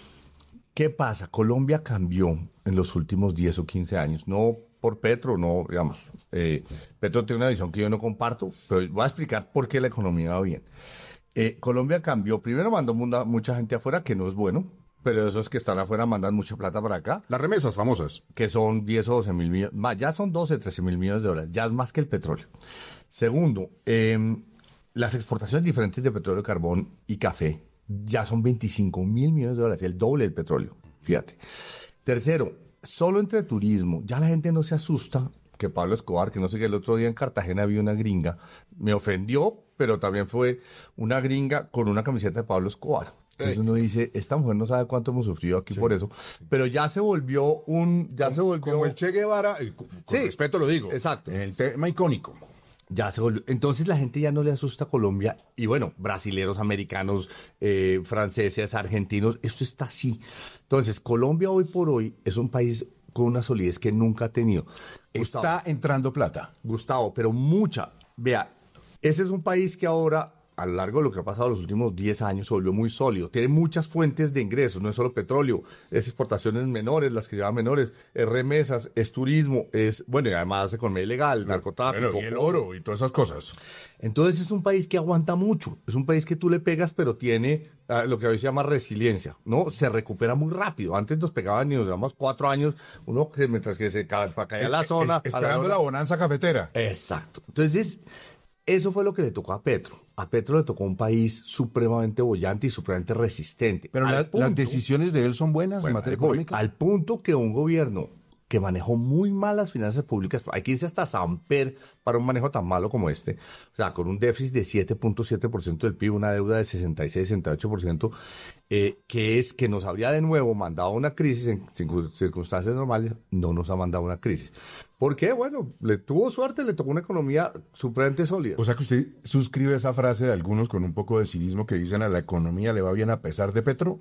¿Qué pasa? Colombia cambió en los últimos diez o quince años, no por Petro, no, digamos, eh, Petro tiene una visión que yo no comparto, pero voy a explicar por qué la economía va bien. Eh, Colombia cambió, primero mandó mucha, mucha gente afuera, que no es bueno, pero esos que están afuera mandan mucha plata para acá. Las remesas famosas. Que son diez o doce mil millones, más, ya son doce, trece mil millones de dólares, ya es más que el petróleo. Segundo, eh, las exportaciones diferentes de petróleo, carbón y café, ya son veinticinco mil millones de dólares, el doble del petróleo, fíjate. Tercero, solo entre turismo, ya la gente no se asusta que Pablo Escobar, que no sé qué, el otro día en Cartagena vi una gringa, me ofendió, pero también fue una gringa con una camiseta de Pablo Escobar. Entonces uno dice, esta mujer no sabe cuánto hemos sufrido aquí sí. por eso, pero ya se volvió un, ya como, se volvió... Como el Che Guevara, con sí, respeto lo digo. Exacto. El tema icónico. Ya se volvió. Entonces la gente ya no le asusta a Colombia. Y bueno, brasileros, americanos, eh, franceses, argentinos, esto está así. Entonces, Colombia hoy por hoy es un país con una solidez que nunca ha tenido. Gustavo, está entrando plata. Gustavo, pero mucha. Vea, ese es un país que ahora, a lo largo de lo que ha pasado los últimos diez años, se volvió muy sólido. Tiene muchas fuentes de ingresos, no es solo petróleo, es exportaciones menores, las que llaman menores, es remesas, es turismo, es, bueno, y además economía ilegal, narcotráfico. Bueno, y el oro y todas esas cosas. Entonces es un país que aguanta mucho, es un país que tú le pegas, pero tiene uh, lo que hoy se llama resiliencia, ¿no? Se recupera muy rápido. Antes nos pegaban y nos llevamos cuatro años, uno que mientras que se ca caía la zona. Es, esperando la, la bonanza cafetera. Exacto. Entonces, eso fue lo que le tocó a Petro. A Petro le tocó un país supremamente bollante y supremamente resistente. Pero la, punto, las decisiones de él son buenas bueno, en materia económica. Al punto que un gobierno que manejó muy mal las finanzas públicas, hay que irse hasta Samper para un manejo tan malo como este, o sea, con un déficit de siete punto siete por ciento del P I B, una deuda de sesenta y seis, sesenta y ocho por ciento, eh, que es que nos habría de nuevo mandado una crisis en circunstancias normales, no nos ha mandado una crisis. ¿Por qué? Bueno, le tuvo suerte, le tocó una economía supremamente sólida. O sea que usted suscribe esa frase de algunos con un poco de cinismo que dicen a la economía le va bien a pesar de Petro.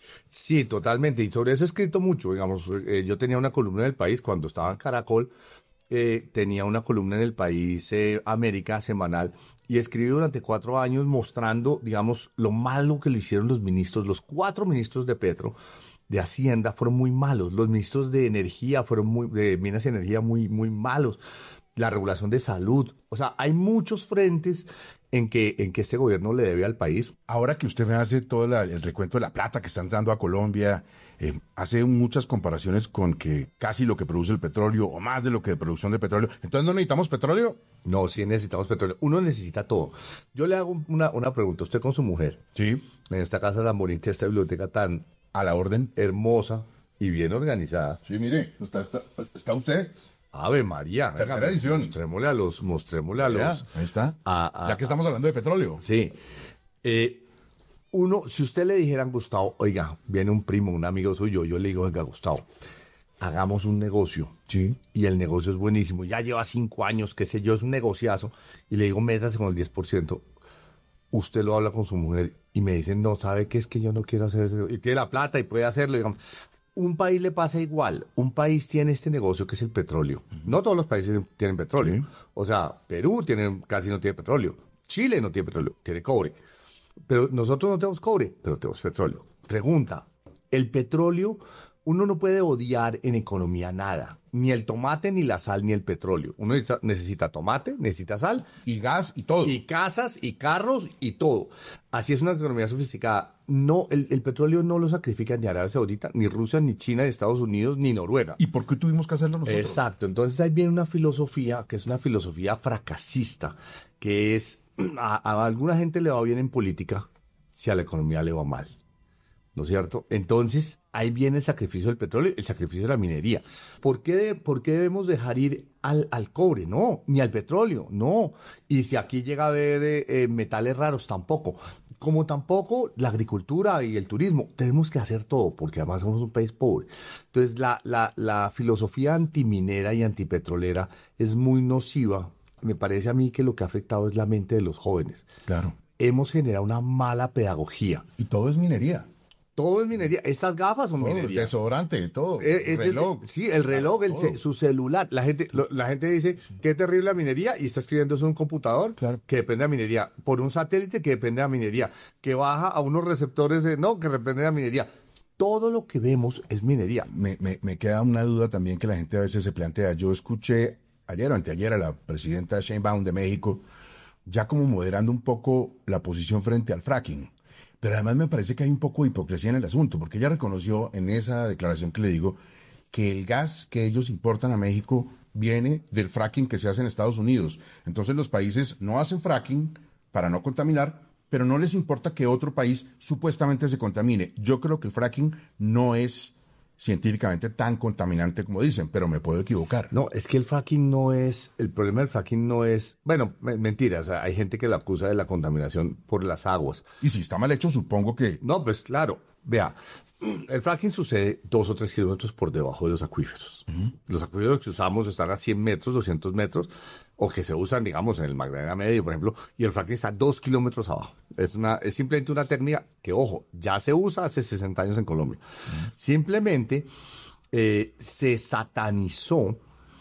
Sí, totalmente. Y sobre eso he escrito mucho. Digamos, eh, yo tenía una columna en El País cuando estaba en Caracol. Eh, tenía una columna en El País eh, América semanal y escribí durante cuatro años mostrando, digamos, lo malo que lo hicieron los ministros, los cuatro ministros de Petro, de Hacienda, fueron muy malos. Los ministros de Energía fueron muy, de Minas y Energía muy, muy malos. la regulación de salud. O sea, hay muchos frentes en que, en que este gobierno le debe al país. Ahora que usted me hace todo la, el recuento de la plata que está entrando a Colombia, eh, hace muchas comparaciones con que casi lo que produce el petróleo o más de lo que de producción de petróleo. Entonces, ¿no necesitamos petróleo? No, sí necesitamos petróleo. Uno necesita todo. Yo le hago una, una pregunta. Usted con su mujer. Sí. En esta casa tan bonita, esta biblioteca tan... A la orden. Hermosa y bien organizada. Sí, mire, está, está, está usted... Ave María. Tercera venga, edición. Mostrémosle a los, mostrémosle a los. Ahí está. A, a, ya que estamos hablando de petróleo. Sí. Eh, uno, si usted le dijera a Gustavo, oiga, viene un primo, un amigo suyo, yo le digo, venga, Gustavo, hagamos un negocio. Sí. Y el negocio es buenísimo. Ya lleva cinco años, qué sé yo, es un negociazo. Y le digo, métase con el diez por ciento. Usted lo habla con su mujer y me dicen, no, ¿sabe qué es que yo no quiero hacer eso? Y tiene la plata y puede hacerlo, digamos. Un país le pasa igual. Un país tiene este negocio que es el petróleo. Uh-huh. No todos los países tienen petróleo. Sí. O sea, Perú tiene, casi no tiene petróleo. Chile no tiene petróleo, tiene cobre. Pero nosotros no tenemos cobre, pero tenemos petróleo. Pregunta, el petróleo, uno no puede odiar en economía nada. Ni el tomate, ni la sal, ni el petróleo. Uno necesita, necesita tomate, necesita sal. Y gas y todo. Y casas, y carros, y todo. Así es una economía sofisticada. No, el, el petróleo no lo sacrifica ni Arabia Saudita, ni Rusia, ni China, ni Estados Unidos, ni Noruega. ¿Y por qué tuvimos que hacerlo nosotros? Exacto. Entonces ahí viene una filosofía que es una filosofía fracasista, que es, a, a alguna gente le va bien en política si a la economía le va mal. ¿No es cierto? Entonces, ahí viene el sacrificio del petróleo, el sacrificio de la minería. ¿Por qué, de, por qué debemos dejar ir al, al cobre? No, ni al petróleo, no. Y si aquí llega a haber eh, eh, metales raros, tampoco. Como tampoco la agricultura y el turismo. Tenemos que hacer todo, porque además somos un país pobre. Entonces, la, la, la filosofía antiminera y antipetrolera es muy nociva. Me parece a mí que lo que ha afectado es la mente de los jóvenes. Claro. Hemos generado una mala pedagogía. Y todo es minería. Todo es minería. Estas gafas son todo, minería. Desodorante, todo. Eh, el reloj. Es, sí, el reloj, el ce, su celular. La gente, lo, la gente dice, sí. Qué terrible la minería, y está escribiendo eso en un computador, claro, que depende de la minería. Por un satélite que depende de la minería. Que baja a unos receptores, de, no, que depende de la minería. Todo lo que vemos es minería. Me, me, me queda una duda también que la gente a veces se plantea. Yo escuché ayer o anteayer a la presidenta Sheinbaum de México, ya como moderando un poco la posición frente al fracking. Pero además me parece que hay un poco de hipocresía en el asunto, porque ella reconoció en esa declaración que le digo que el gas que ellos importan a México viene del fracking que se hace en Estados Unidos. Entonces los países no hacen fracking para no contaminar, pero no les importa que otro país supuestamente se contamine. Yo creo que el fracking no es científicamente tan contaminante como dicen, pero me puedo equivocar. No, es que el fracking no es, el problema del fracking no es, bueno, me, mentira, o sea, hay gente que lo acusa de la contaminación por las aguas. Y si está mal hecho, supongo que... No, pues claro, vea, el fracking sucede dos o tres kilómetros por debajo de los acuíferos. Uh-huh. Los acuíferos que usamos están a cien metros, doscientos metros, o que se usan, digamos, en el Magdalena Medio, por ejemplo, y el fracking está a dos kilómetros abajo. Es una, es simplemente una técnica que, ojo, ya se usa hace sesenta años en Colombia. Uh-huh. Simplemente eh, se satanizó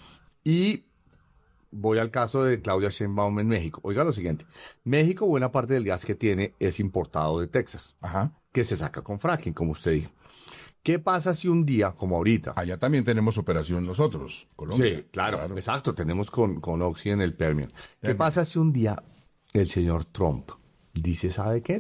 y voy al caso de Claudia Sheinbaum en México. Oiga lo siguiente, México, buena parte del gas que tiene es importado de Texas, ajá, que se saca con fracking, como usted dijo. ¿Qué pasa si un día, como ahorita... Allá también tenemos operación nosotros, Colombia. Sí, claro, claro. Exacto, tenemos con, con Oxy en el Permian. ¿Qué Permian. pasa si un día el señor Trump dice, ¿sabe qué?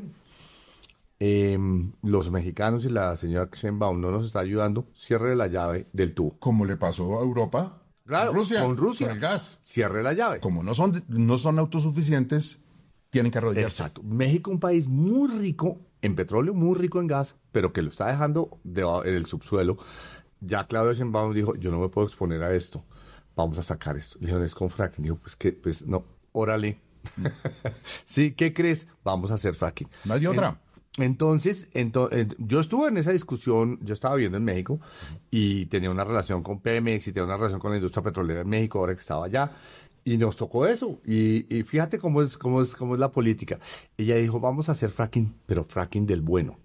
Eh, los mexicanos y la señora Sheinbaum no nos está ayudando, cierre la llave del tubo. Como le pasó a Europa, claro, con Rusia, con Rusia, con el gas. Cierre la llave. Como no son, no son autosuficientes, tienen que arrodillarse. Exacto. México, un país muy rico en petróleo, muy rico en gas, pero que lo está dejando de, en el subsuelo. Ya Claudia Sheinbaum dijo, yo no me puedo exponer a esto, vamos a sacar esto. Le dijo, es con fracking. Dijo, pues que, pues no, órale. Sí, ¿qué crees? Vamos a hacer fracking. ¿No hay otra? En, entonces, ento, ent, yo estuve en esa discusión, yo estaba viviendo en México y tenía una relación con Pemex y tenía una relación con la industria petrolera en México, ahora que estaba allá. Y nos tocó eso. Y, y fíjate cómo es, cómo es, cómo es la política. Ella dijo, vamos a hacer fracking, pero fracking del bueno.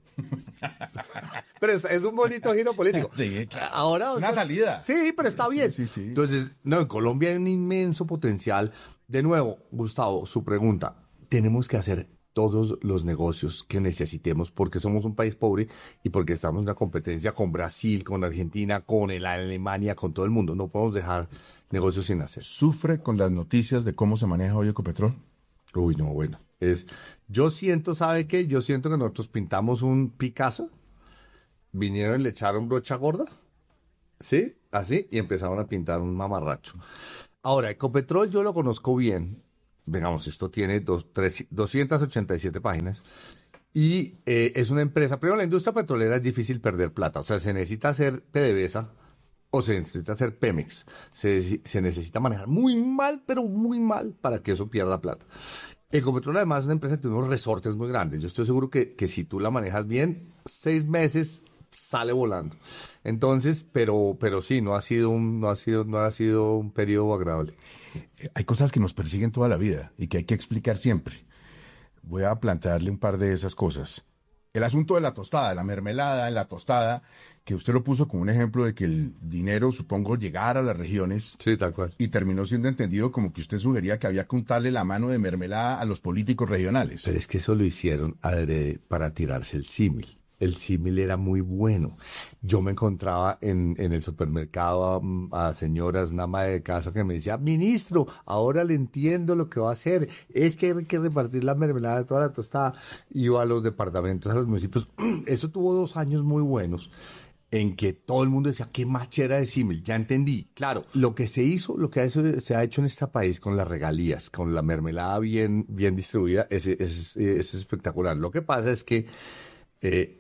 Pero es, es un bonito giro político. Sí, claro. Ahora, una o sea, salida. Sí, pero está bien. Sí, sí, sí. Entonces, no, en Colombia hay un inmenso potencial. De nuevo, Gustavo, su pregunta. Tenemos que hacer todos los negocios que necesitemos porque somos un país pobre y porque estamos en una competencia con Brasil, con Argentina, con el Alemania, con todo el mundo. No podemos dejar negocios sin hacer. ¿Sufre con las noticias de cómo se maneja hoy Ecopetrol? Uy, no, bueno. Es, yo siento, ¿sabe qué? Yo siento que nosotros pintamos un Picasso, vinieron y le echaron brocha gorda, ¿sí? Así, y empezaron a pintar un mamarracho. Ahora, Ecopetrol yo lo conozco bien. Digamos, esto tiene dos, tres, doscientas ochenta y siete páginas. Y eh, es una empresa, primero la industria petrolera es difícil perder plata, o sea, se necesita hacer PDVSA o se necesita hacer Pemex, se, se necesita manejar muy mal, pero muy mal para que eso pierda plata. Ecopetrol además es una empresa que tiene unos resortes muy grandes, yo estoy seguro que, que si tú la manejas bien, seis meses sale volando. Entonces, pero, pero sí, no ha sido un, no ha sido, no ha sido un periodo agradable. Eh, hay cosas que nos persiguen toda la vida y que hay que explicar siempre. Voy a plantearle un par de esas cosas. El asunto de la tostada, la mermelada en la tostada, que usted lo puso como un ejemplo de que el dinero, supongo, llegara a las regiones. Sí, tal cual. Y terminó siendo entendido como que usted sugería que había que untarle la mano de mermelada a los políticos regionales. Pero es que eso lo hicieron adrede para tirarse el símil. El símil era muy bueno. Yo me encontraba en, en el supermercado a, a señoras, una ama de casa que me decía, ministro, ahora le entiendo lo que va a hacer. Es que hay que repartir la mermelada de toda la tostada. Iba a los departamentos, a los municipios. Eso tuvo dos años muy buenos en que todo el mundo decía, qué machera de símil. Ya entendí. Claro, lo que se hizo, lo que se ha hecho en este país con las regalías, con la mermelada bien, bien distribuida, es, es, es espectacular. Lo que pasa es que Eh,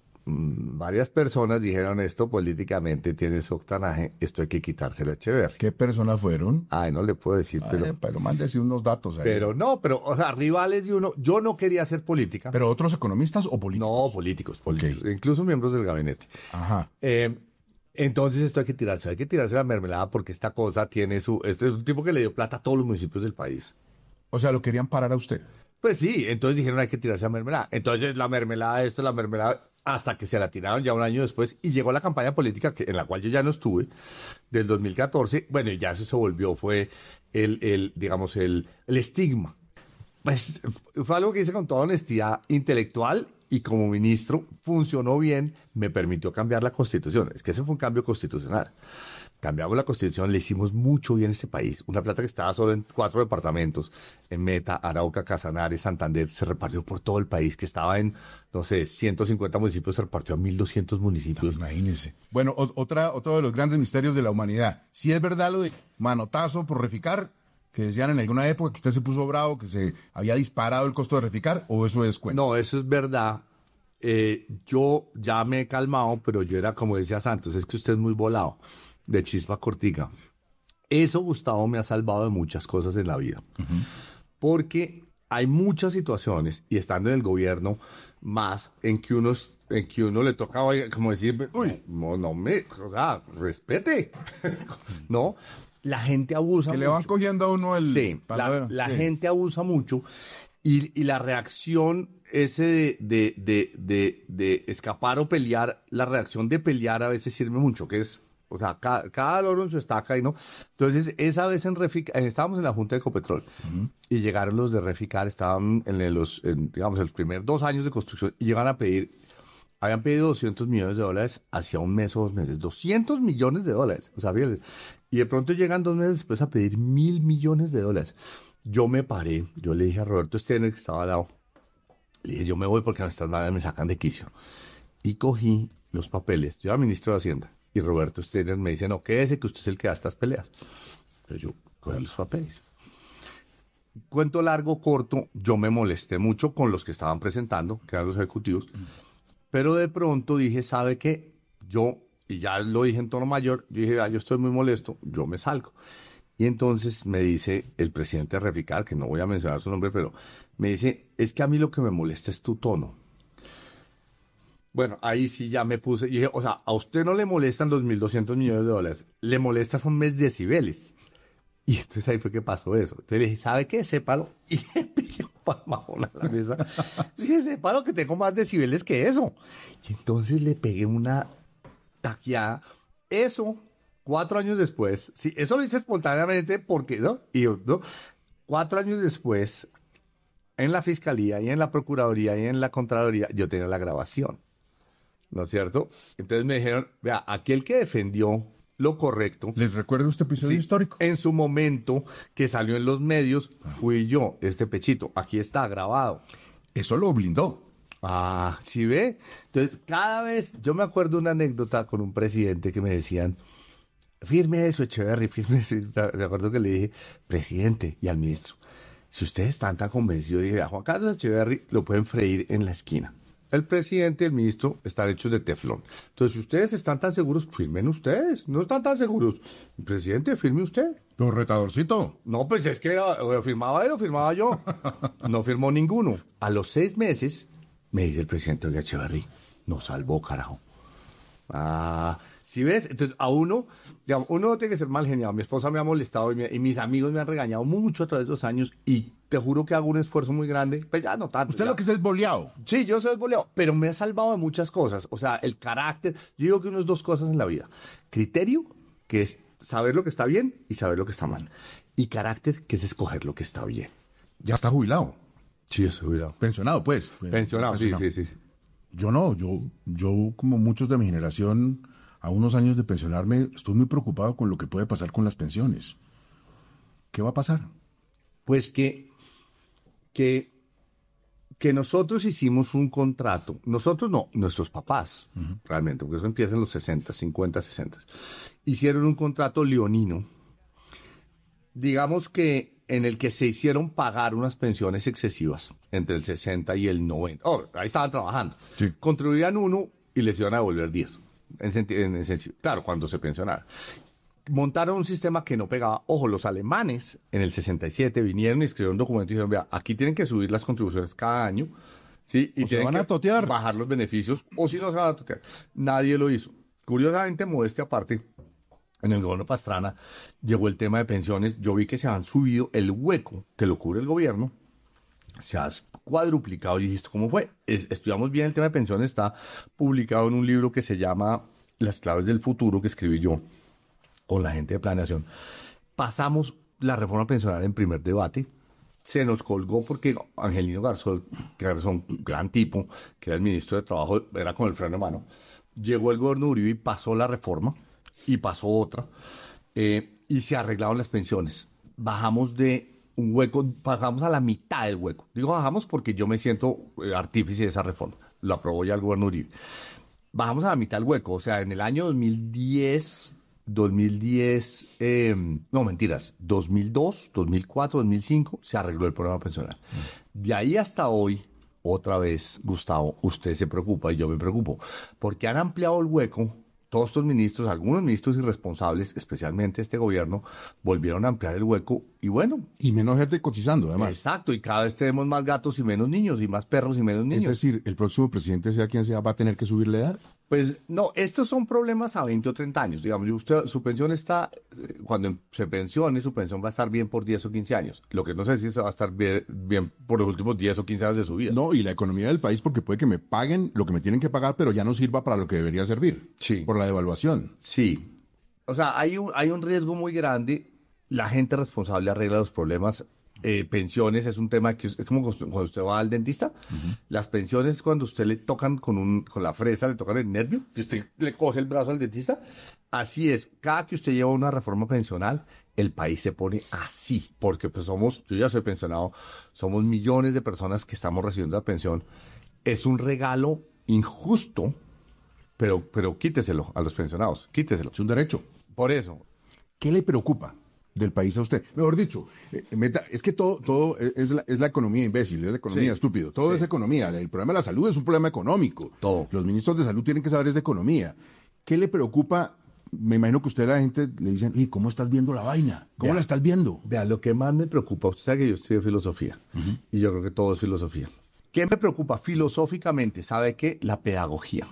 varias personas dijeron esto políticamente tiene su octanaje, esto hay que quitárselo a Echeverri. ¿Qué personas fueron? Ay, no le puedo decir, Ay, pero... pero mándese unos datos ahí. Pero no, pero, o sea, rivales de uno, yo no quería hacer política. ¿Pero otros economistas o políticos? No, políticos, políticos, okay. Incluso miembros del gabinete. Ajá. Eh, entonces esto hay que tirarse, hay que tirarse la mermelada porque esta cosa tiene su... Este es un tipo que le dio plata a todos los municipios del país. O sea, ¿lo querían parar a usted? Pues sí, entonces dijeron hay que tirarse la mermelada. Entonces la mermelada, esto, la mermelada, hasta que se la tiraron ya un año después y llegó la campaña política que, en la cual yo ya no estuve, del dos mil catorce. Bueno, y ya eso se volvió, fue el, el digamos, el, el estigma. Pues fue algo que hice con toda honestidad intelectual y como ministro funcionó bien, me permitió cambiar la Constitución. Es que ese fue un cambio constitucional. Cambiamos la Constitución, le hicimos mucho bien a este país. Una plata que estaba solo en cuatro departamentos, en Meta, Arauca, Casanare, Santander, se repartió por todo el país, que estaba en, no sé, ciento cincuenta municipios, se repartió a mil doscientos municipios. No, imagínese. Bueno, o, otra, otro de los grandes misterios de la humanidad. Si es verdad lo de manotazo por reficar, que decían en alguna época que usted se puso bravo, que se había disparado el costo de reficar, o eso es cuento. No, eso es verdad. Eh, yo ya me he calmado, pero yo era, como decía Santos, es que usted es muy volado. De chispa cortica. Eso, Gustavo, me ha salvado de muchas cosas en la vida. Uh-huh. Porque hay muchas situaciones, y estando en el gobierno, más en que uno, en que uno le toca, como decir, uy, no, no me, o sea, respete. No, la gente abusa que mucho. Le van cogiendo a uno el... Sí, la, la sí. gente abusa mucho, y, y la reacción ese de, de, de, de, de escapar o pelear, la reacción de pelear a veces sirve mucho, que es... O sea, cada, cada loro en su estaca, y no. Entonces, esa vez en Reficar, estábamos en la Junta de Ecopetrol, uh-huh. y llegaron los de Reficar, estaban en los, en, digamos, en los primeros dos años de construcción, y llegan a pedir, habían pedido doscientos millones de dólares hacia un mes o dos meses. doscientos millones de dólares. O sea, fíjate. Y de pronto llegan dos meses después a pedir mil millones de dólares. Yo me paré, yo le dije a Roberto Steiner, que estaba al lado, le dije, yo me voy porque nuestras madres me sacan de quicio. Y cogí los papeles, yo era ministro de Hacienda. Y Roberto Steiner me dice, no, quédese que usted es el que da estas peleas. Pero yo cogí los papeles. Cuento largo, corto, yo me molesté mucho con los que estaban presentando, que eran los ejecutivos, pero de pronto dije, ¿sabe qué? Yo, y ya lo dije en tono mayor, yo dije, ah, yo estoy muy molesto, yo me salgo. Y entonces me dice el presidente de Reficar, que no voy a mencionar su nombre, pero me dice, es que a mí lo que me molesta es tu tono. Bueno, ahí sí ya me puse, y dije, o sea, a usted no le molestan dos mil doscientos millones de dólares, le molesta son mes decibeles. Y entonces ahí fue que pasó eso. Entonces le dije, ¿sabe qué? Sépalo. Y le pegué un palmajón a la mesa. Le dije, sépalo que tengo más decibeles que eso. Y entonces le pegué una taqueada. Eso, cuatro años después, sí, eso lo hice espontáneamente porque, ¿no? Y yo, ¿no? Cuatro años después, en la Fiscalía y en la Procuraduría y en la Contraloría, yo tenía la grabación. ¿No es cierto? Entonces me dijeron, vea, aquel que defendió lo correcto. ¿Les recuerdo este episodio Sí, histórico? En su momento, que salió en los medios, fui yo, este pechito. Aquí está grabado. Eso lo blindó. Ah, ¿sí ve? Entonces, cada vez, yo me acuerdo una anécdota con un presidente que me decían, firme eso, Echeverry, firme eso. Me acuerdo que le dije, presidente, y al ministro, si ustedes están tan convencidos, dije, a Juan Carlos Echeverry lo pueden freír en la esquina. El presidente y el ministro están hechos de teflón. Entonces, si ustedes están tan seguros, firmen ustedes. No están tan seguros. Presidente, firme usted. Pero retadorcito. No, pues es que era, o firmaba él o firmaba yo. No firmó ninguno. A los seis meses, me dice el presidente, oiga, Echeverry, nos salvó, carajo. Ah, ¿sí ves? Entonces, a uno, digamos, uno no tiene que ser mal geniado. Mi esposa me ha molestado y, me, y mis amigos me han regañado mucho a través de los años y te juro que hago un esfuerzo muy grande. Pues ya no tanto. Usted ya. lo que es es boleado. Sí, yo soy boleado, pero me ha salvado de muchas cosas. O sea, el carácter. Yo digo que uno es dos cosas en la vida. Criterio, que es saber lo que está bien y saber lo que está mal. Y carácter, que es escoger lo que está bien. Ya está jubilado. Sí, estoy jubilado. Pensionado, pues. Pensionado, sí, sí, sí. Yo no, yo, yo como muchos de mi generación, a unos años de pensionarme, estoy muy preocupado con lo que puede pasar con las pensiones. ¿Qué va a pasar? Pues que, que, que nosotros hicimos un contrato, nosotros no, nuestros papás, uh-huh. realmente, porque eso empieza en los sesenta, cincuenta, sesenta, hicieron un contrato leonino, digamos que en el que se hicieron pagar unas pensiones excesivas entre el sesenta y el noventa. Oh, ahí estaban trabajando. Sí. Contribuían uno y les iban a devolver diez. En senti- en, en, claro, cuando se pensionaron. Montaron un sistema que no pegaba. Ojo, los alemanes en el sesenta y siete vinieron y escribieron un documento y dijeron, vea, aquí tienen que subir las contribuciones cada año, ¿sí? Y o tienen se van que a totear. bajar los beneficios, o si no se van a totear. Nadie lo hizo. Curiosamente, modestia aparte, en el gobierno Pastrana llegó el tema de pensiones. Yo vi que se han subido el hueco que lo cubre el gobierno. Se ha cuadruplicado. Y dije, ¿cómo fue? Es, estudiamos bien el tema de pensiones. Está publicado en un libro que se llama Las claves del futuro, que escribí yo con la gente de planeación. Pasamos la reforma pensional en primer debate. Se nos colgó porque Angelino Garzón, Garzón, gran tipo, que era el ministro de Trabajo, era con el freno de mano. Llegó el gobierno Uribe y pasó la reforma. Y pasó otra, eh, y se arreglaron las pensiones. Bajamos de un hueco, bajamos a la mitad del hueco. Digo bajamos porque yo me siento eh, artífice de esa reforma. Lo aprobó ya el gobierno Uribe. Bajamos a la mitad del hueco, o sea, en el año dos mil diez, dos mil diez, eh, no mentiras, dos mil dos, dos mil cuatro, dos mil cinco, se arregló el programa pensional. Mm. De ahí hasta hoy, otra vez, Gustavo, usted se preocupa y yo me preocupo, porque han ampliado el hueco. Todos estos ministros, algunos ministros irresponsables, especialmente este gobierno, volvieron a ampliar el hueco y bueno. Y menos gente cotizando, además. Exacto, y cada vez tenemos más gatos y menos niños, y más perros y menos niños. Es decir, el próximo presidente, sea quien sea, va a tener que subir la edad. Pues no, estos son problemas a veinte o treinta años. Digamos, usted, su pensión está, cuando se pensione, su pensión va a estar bien por diez o quince años. Lo que no sé si se va a estar bien, bien por los últimos diez o quince años de su vida. No, y la economía del país, porque puede que me paguen lo que me tienen que pagar, pero ya no sirva para lo que debería servir. Sí. Por la devaluación. Sí. O sea, hay un, hay un riesgo muy grande. La gente responsable arregla los problemas. Eh, pensiones es un tema que es, es como cuando usted va al dentista. Uh-huh. Las pensiones, cuando usted le tocan con un con la fresa, le tocan el nervio, y usted le coge el brazo al dentista. Así es. Cada que usted lleva una reforma pensional, el país se pone así. Porque pues somos, yo ya soy pensionado, somos millones de personas que estamos recibiendo la pensión. Es un regalo injusto, pero, pero quíteselo a los pensionados. Quíteselo. Es un derecho. Por eso. ¿Qué le preocupa del país a usted? Mejor dicho, eh, meta, es que todo, todo es, la, es la economía imbécil, es la economía sí. estúpido, todo sí. es economía. El problema de la salud es un problema económico. Todo. Los ministros de salud tienen que saber es de economía. ¿Qué le preocupa? Me imagino que usted a la gente le dicen, ¿y cómo estás viendo la vaina? ¿Cómo vea, la estás viendo? Vea, lo que más me preocupa, usted sabe que yo estudio filosofía, uh-huh. y yo creo que todo es filosofía. ¿Qué me preocupa filosóficamente? ¿Sabe qué? La pedagogía.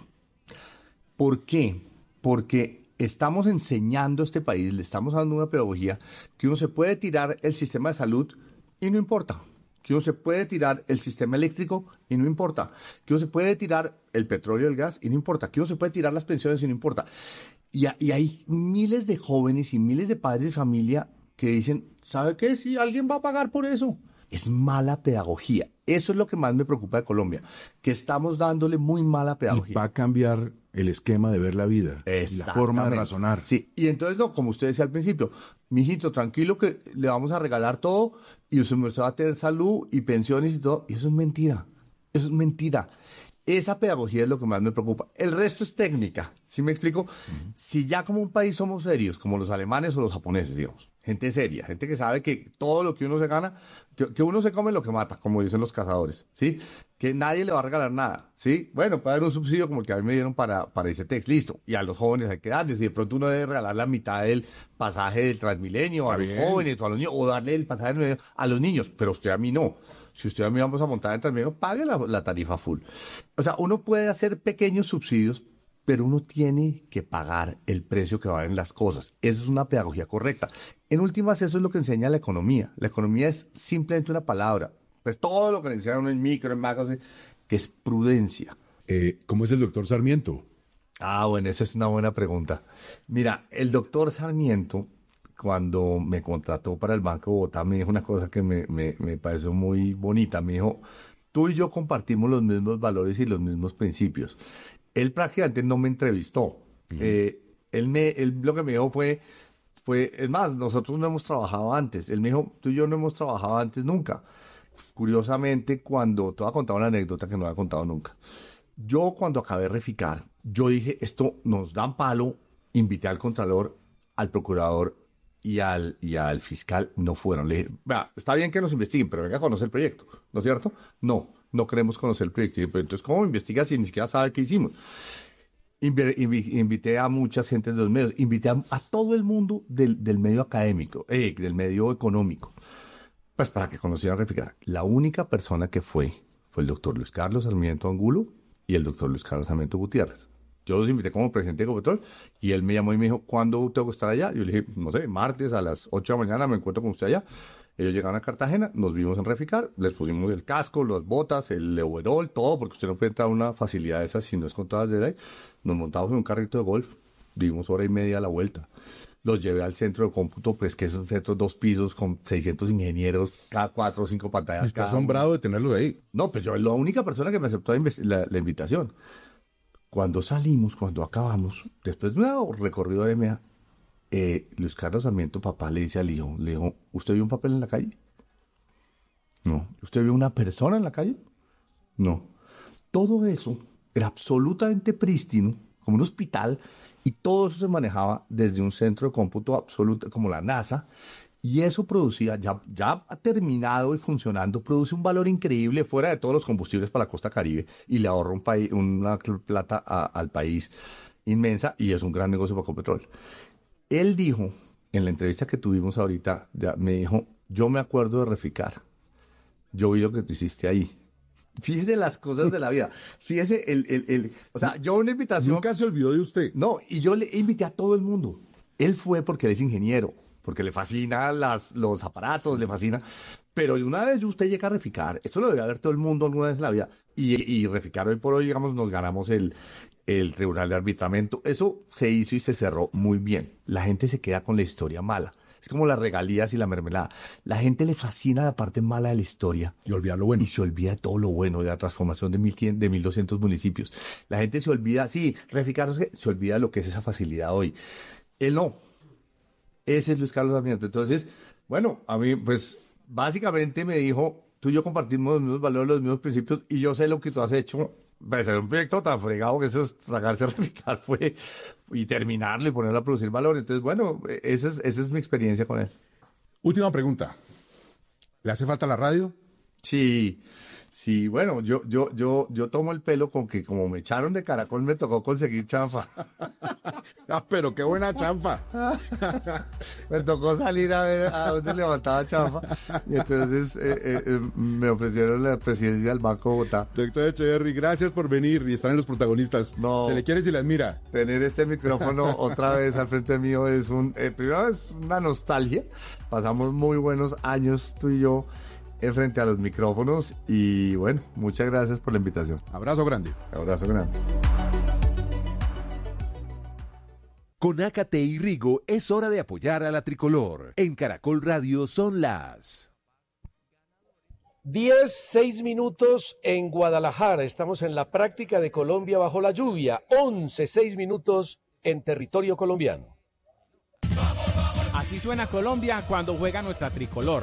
¿Por qué? Porque estamos enseñando a este país, le estamos dando una pedagogía que uno se puede tirar el sistema de salud y no importa. Que uno se puede tirar el sistema eléctrico y no importa. Que uno se puede tirar el petróleo y el gas y no importa. Que uno se puede tirar las pensiones y no importa. Y, y hay miles de jóvenes y miles de padres de familia que dicen, ¿sabe qué? Sí, alguien va a pagar por eso. es mala pedagogía. Eso es lo que más me preocupa de Colombia, que estamos dándole muy mala pedagogía. Y va a cambiar el esquema de ver la vida, la forma de razonar. Sí, y entonces no, como usted decía al principio, mijito, tranquilo que le vamos a regalar todo y usted va a tener salud y pensiones y todo. Y eso es mentira, eso es mentira. Esa pedagogía es lo que más me preocupa. El resto es técnica, ¿sí me explico? Uh-huh. Si ya como un país somos serios, como los alemanes o los japoneses, digamos, gente seria, gente que sabe que todo lo que uno se gana, que, que uno se come lo que mata, como dicen los cazadores, ¿sí? Que nadie le va a regalar nada, ¿sí? Bueno, puede haber un subsidio como el que a mí me dieron para, para ICETEX, listo. Y a los jóvenes hay que darles, y de pronto uno debe regalar la mitad del pasaje del Transmilenio a los jóvenes o a los niños, o darle el pasaje a los niños, pero usted a mí no. Si usted a mí vamos a montar en Transmilenio, pague la, la tarifa full. O sea, uno puede hacer pequeños subsidios, pero uno tiene que pagar el precio que valen las cosas. Esa es una pedagogía correcta. En últimas, eso es lo que enseña la economía. La economía es simplemente una palabra. Pues todo lo que le enseñan en micro, en macro, que es prudencia. Eh, ¿Cómo es el doctor Sarmiento? Ah, bueno, esa es una buena pregunta. Mira, el doctor Sarmiento, cuando me contrató para el Banco de Bogotá, me dijo una cosa que me, me, me pareció muy bonita. Me dijo, tú y yo compartimos los mismos valores y los mismos principios. Él prácticamente no me entrevistó. Uh-huh. Eh, él, me, él lo que me dijo fue, fue, es más, nosotros no hemos trabajado antes. Él me dijo, tú y yo no hemos trabajado antes nunca. Curiosamente, cuando te voy a contar una anécdota que no había contado nunca. Yo cuando acabé de Reficar, yo dije, esto nos dan palo, invité al contralor, al procurador y al, y al fiscal, no fueron. Le dije, vea, está bien que nos investiguen, pero venga a conocer el proyecto, ¿no es cierto? No, no queremos conocer el proyecto. Y dije, pero entonces, ¿cómo investiga si ni siquiera sabe qué hicimos? Invi- invi- invité a muchas gentes de los medios, invité a, a todo el mundo del, del medio académico, eh, del medio económico, pues para que conocieran Reficar. La única persona que fue, fue el doctor Luis Carlos Sarmiento Angulo y el doctor Luis Carlos Sarmiento Gutiérrez. Yo los invité como presidente de Ecopetrol y él me llamó y me dijo, ¿cuándo tengo que estar allá? Yo le dije, no sé, martes a las ocho de la mañana me encuentro con usted allá. Ellos llegaron a Cartagena, nos vimos en Reficar, les pusimos el casco, las botas, el overol, todo, porque usted no puede entrar a una facilidad de esas si no es con todas de ahí. Nos montamos en un carrito de golf, dimos hora y media a la vuelta. Los llevé al centro de cómputo, pues que es un centro de dos pisos con seiscientos ingenieros, cada cuatro o cinco pantallas. ¿Está asombrado de tenerlo ahí? No, pues yo la única persona que me aceptó la, la, la invitación. Cuando salimos, cuando acabamos, después de un recorrido de M A, eh, Luis Carlos Sarmiento, papá, le dice al hijo, le dijo, ¿usted vio un papel en la calle? No. ¿Usted vio una persona en la calle? No. Todo eso era absolutamente prístino, como un hospital, y todo eso se manejaba desde un centro de cómputo absoluto, como la NASA, y eso producía, ya, ya terminado y funcionando, produce un valor increíble fuera de todos los combustibles para la costa Caribe, y le ahorra un país, una plata a, al país inmensa, y es un gran negocio para Ecopetrol. Él dijo, en la entrevista que tuvimos ahorita, ya me dijo, yo me acuerdo de Reficar, yo vi lo que tú hiciste ahí. Fíjese las cosas de la vida. Fíjese el, el, el, o sea, yo una invitación. Nunca se olvidó de usted. No, y yo le invité a todo el mundo. Él fue porque él es ingeniero, porque le fascina las, los aparatos, sí, le fascina. Pero una vez usted llega a Reficar, esto lo debe ver todo el mundo alguna vez en la vida. Y, y Reficar hoy por hoy, digamos, nos ganamos el, el Tribunal de Arbitramiento. Eso se hizo y se cerró muy bien. La gente se queda con la historia mala. Es como las regalías y la mermelada. La gente le fascina la parte mala de la historia. Y olvida lo bueno. Y se olvida de todo lo bueno, de la transformación de mil doscientos municipios. La gente se olvida, sí, Reficar, se olvida de lo que es esa facilidad hoy. Él no. Ese es Luis Carlos Sarmiento. Entonces, bueno, a mí, pues, básicamente me dijo, tú y yo compartimos los mismos valores, los mismos principios, y yo sé lo que tú has hecho. Pues era un proyecto tan fregado que eso es sacarse a Reficar fue y terminarlo y ponerlo a producir valor. Entonces, bueno, esa es, esa es mi experiencia con él. Última pregunta. ¿Le hace falta la radio? Sí, sí, bueno, yo, yo, yo, yo tomo el pelo con que como me echaron de Caracol me tocó conseguir chanfa. Ah, pero qué buena chanfa. Me tocó salir a ver a dónde levantaba chanfa. Y entonces eh, eh, me ofrecieron la presidencia del Banco de Bogotá. Doctor Echeverry, gracias por venir y estar en Los Protagonistas. No, se le quiere y se le admira. Tener este micrófono otra vez al frente mío es un, eh, primero es una nostalgia. Pasamos muy buenos años tú y yo en frente a los micrófonos y bueno, muchas gracias por la invitación. Abrazo grande. Abrazo grande. Con Ácate y Rigo es hora de apoyar a la tricolor. En Caracol Radio son las diez, seis minutos en Guadalajara. Estamos en la práctica de Colombia bajo la lluvia. once, seis minutos en territorio colombiano. Así suena Colombia cuando juega nuestra tricolor.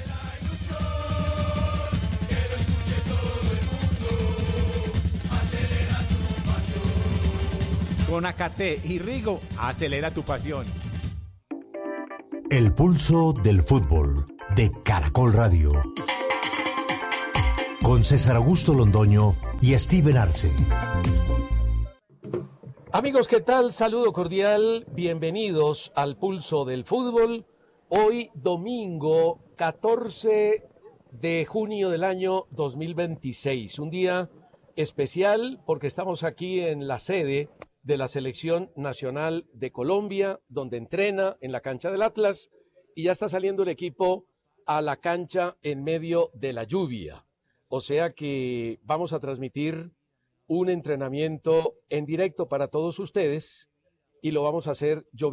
Con Acate y Rigo, acelera tu pasión. El pulso del fútbol de Caracol Radio. Con César Augusto Londoño y Steven Arce. Amigos, ¿qué tal? Saludo cordial. Bienvenidos al pulso del fútbol. Hoy domingo catorce de junio del año dos mil veintiséis. Un día especial porque estamos aquí en la sede de la Selección Nacional de Colombia, donde entrena en la cancha del Atlas, y ya está saliendo el equipo a la cancha en medio de la lluvia. O sea que vamos a transmitir un entrenamiento en directo para todos ustedes y lo vamos a hacer yo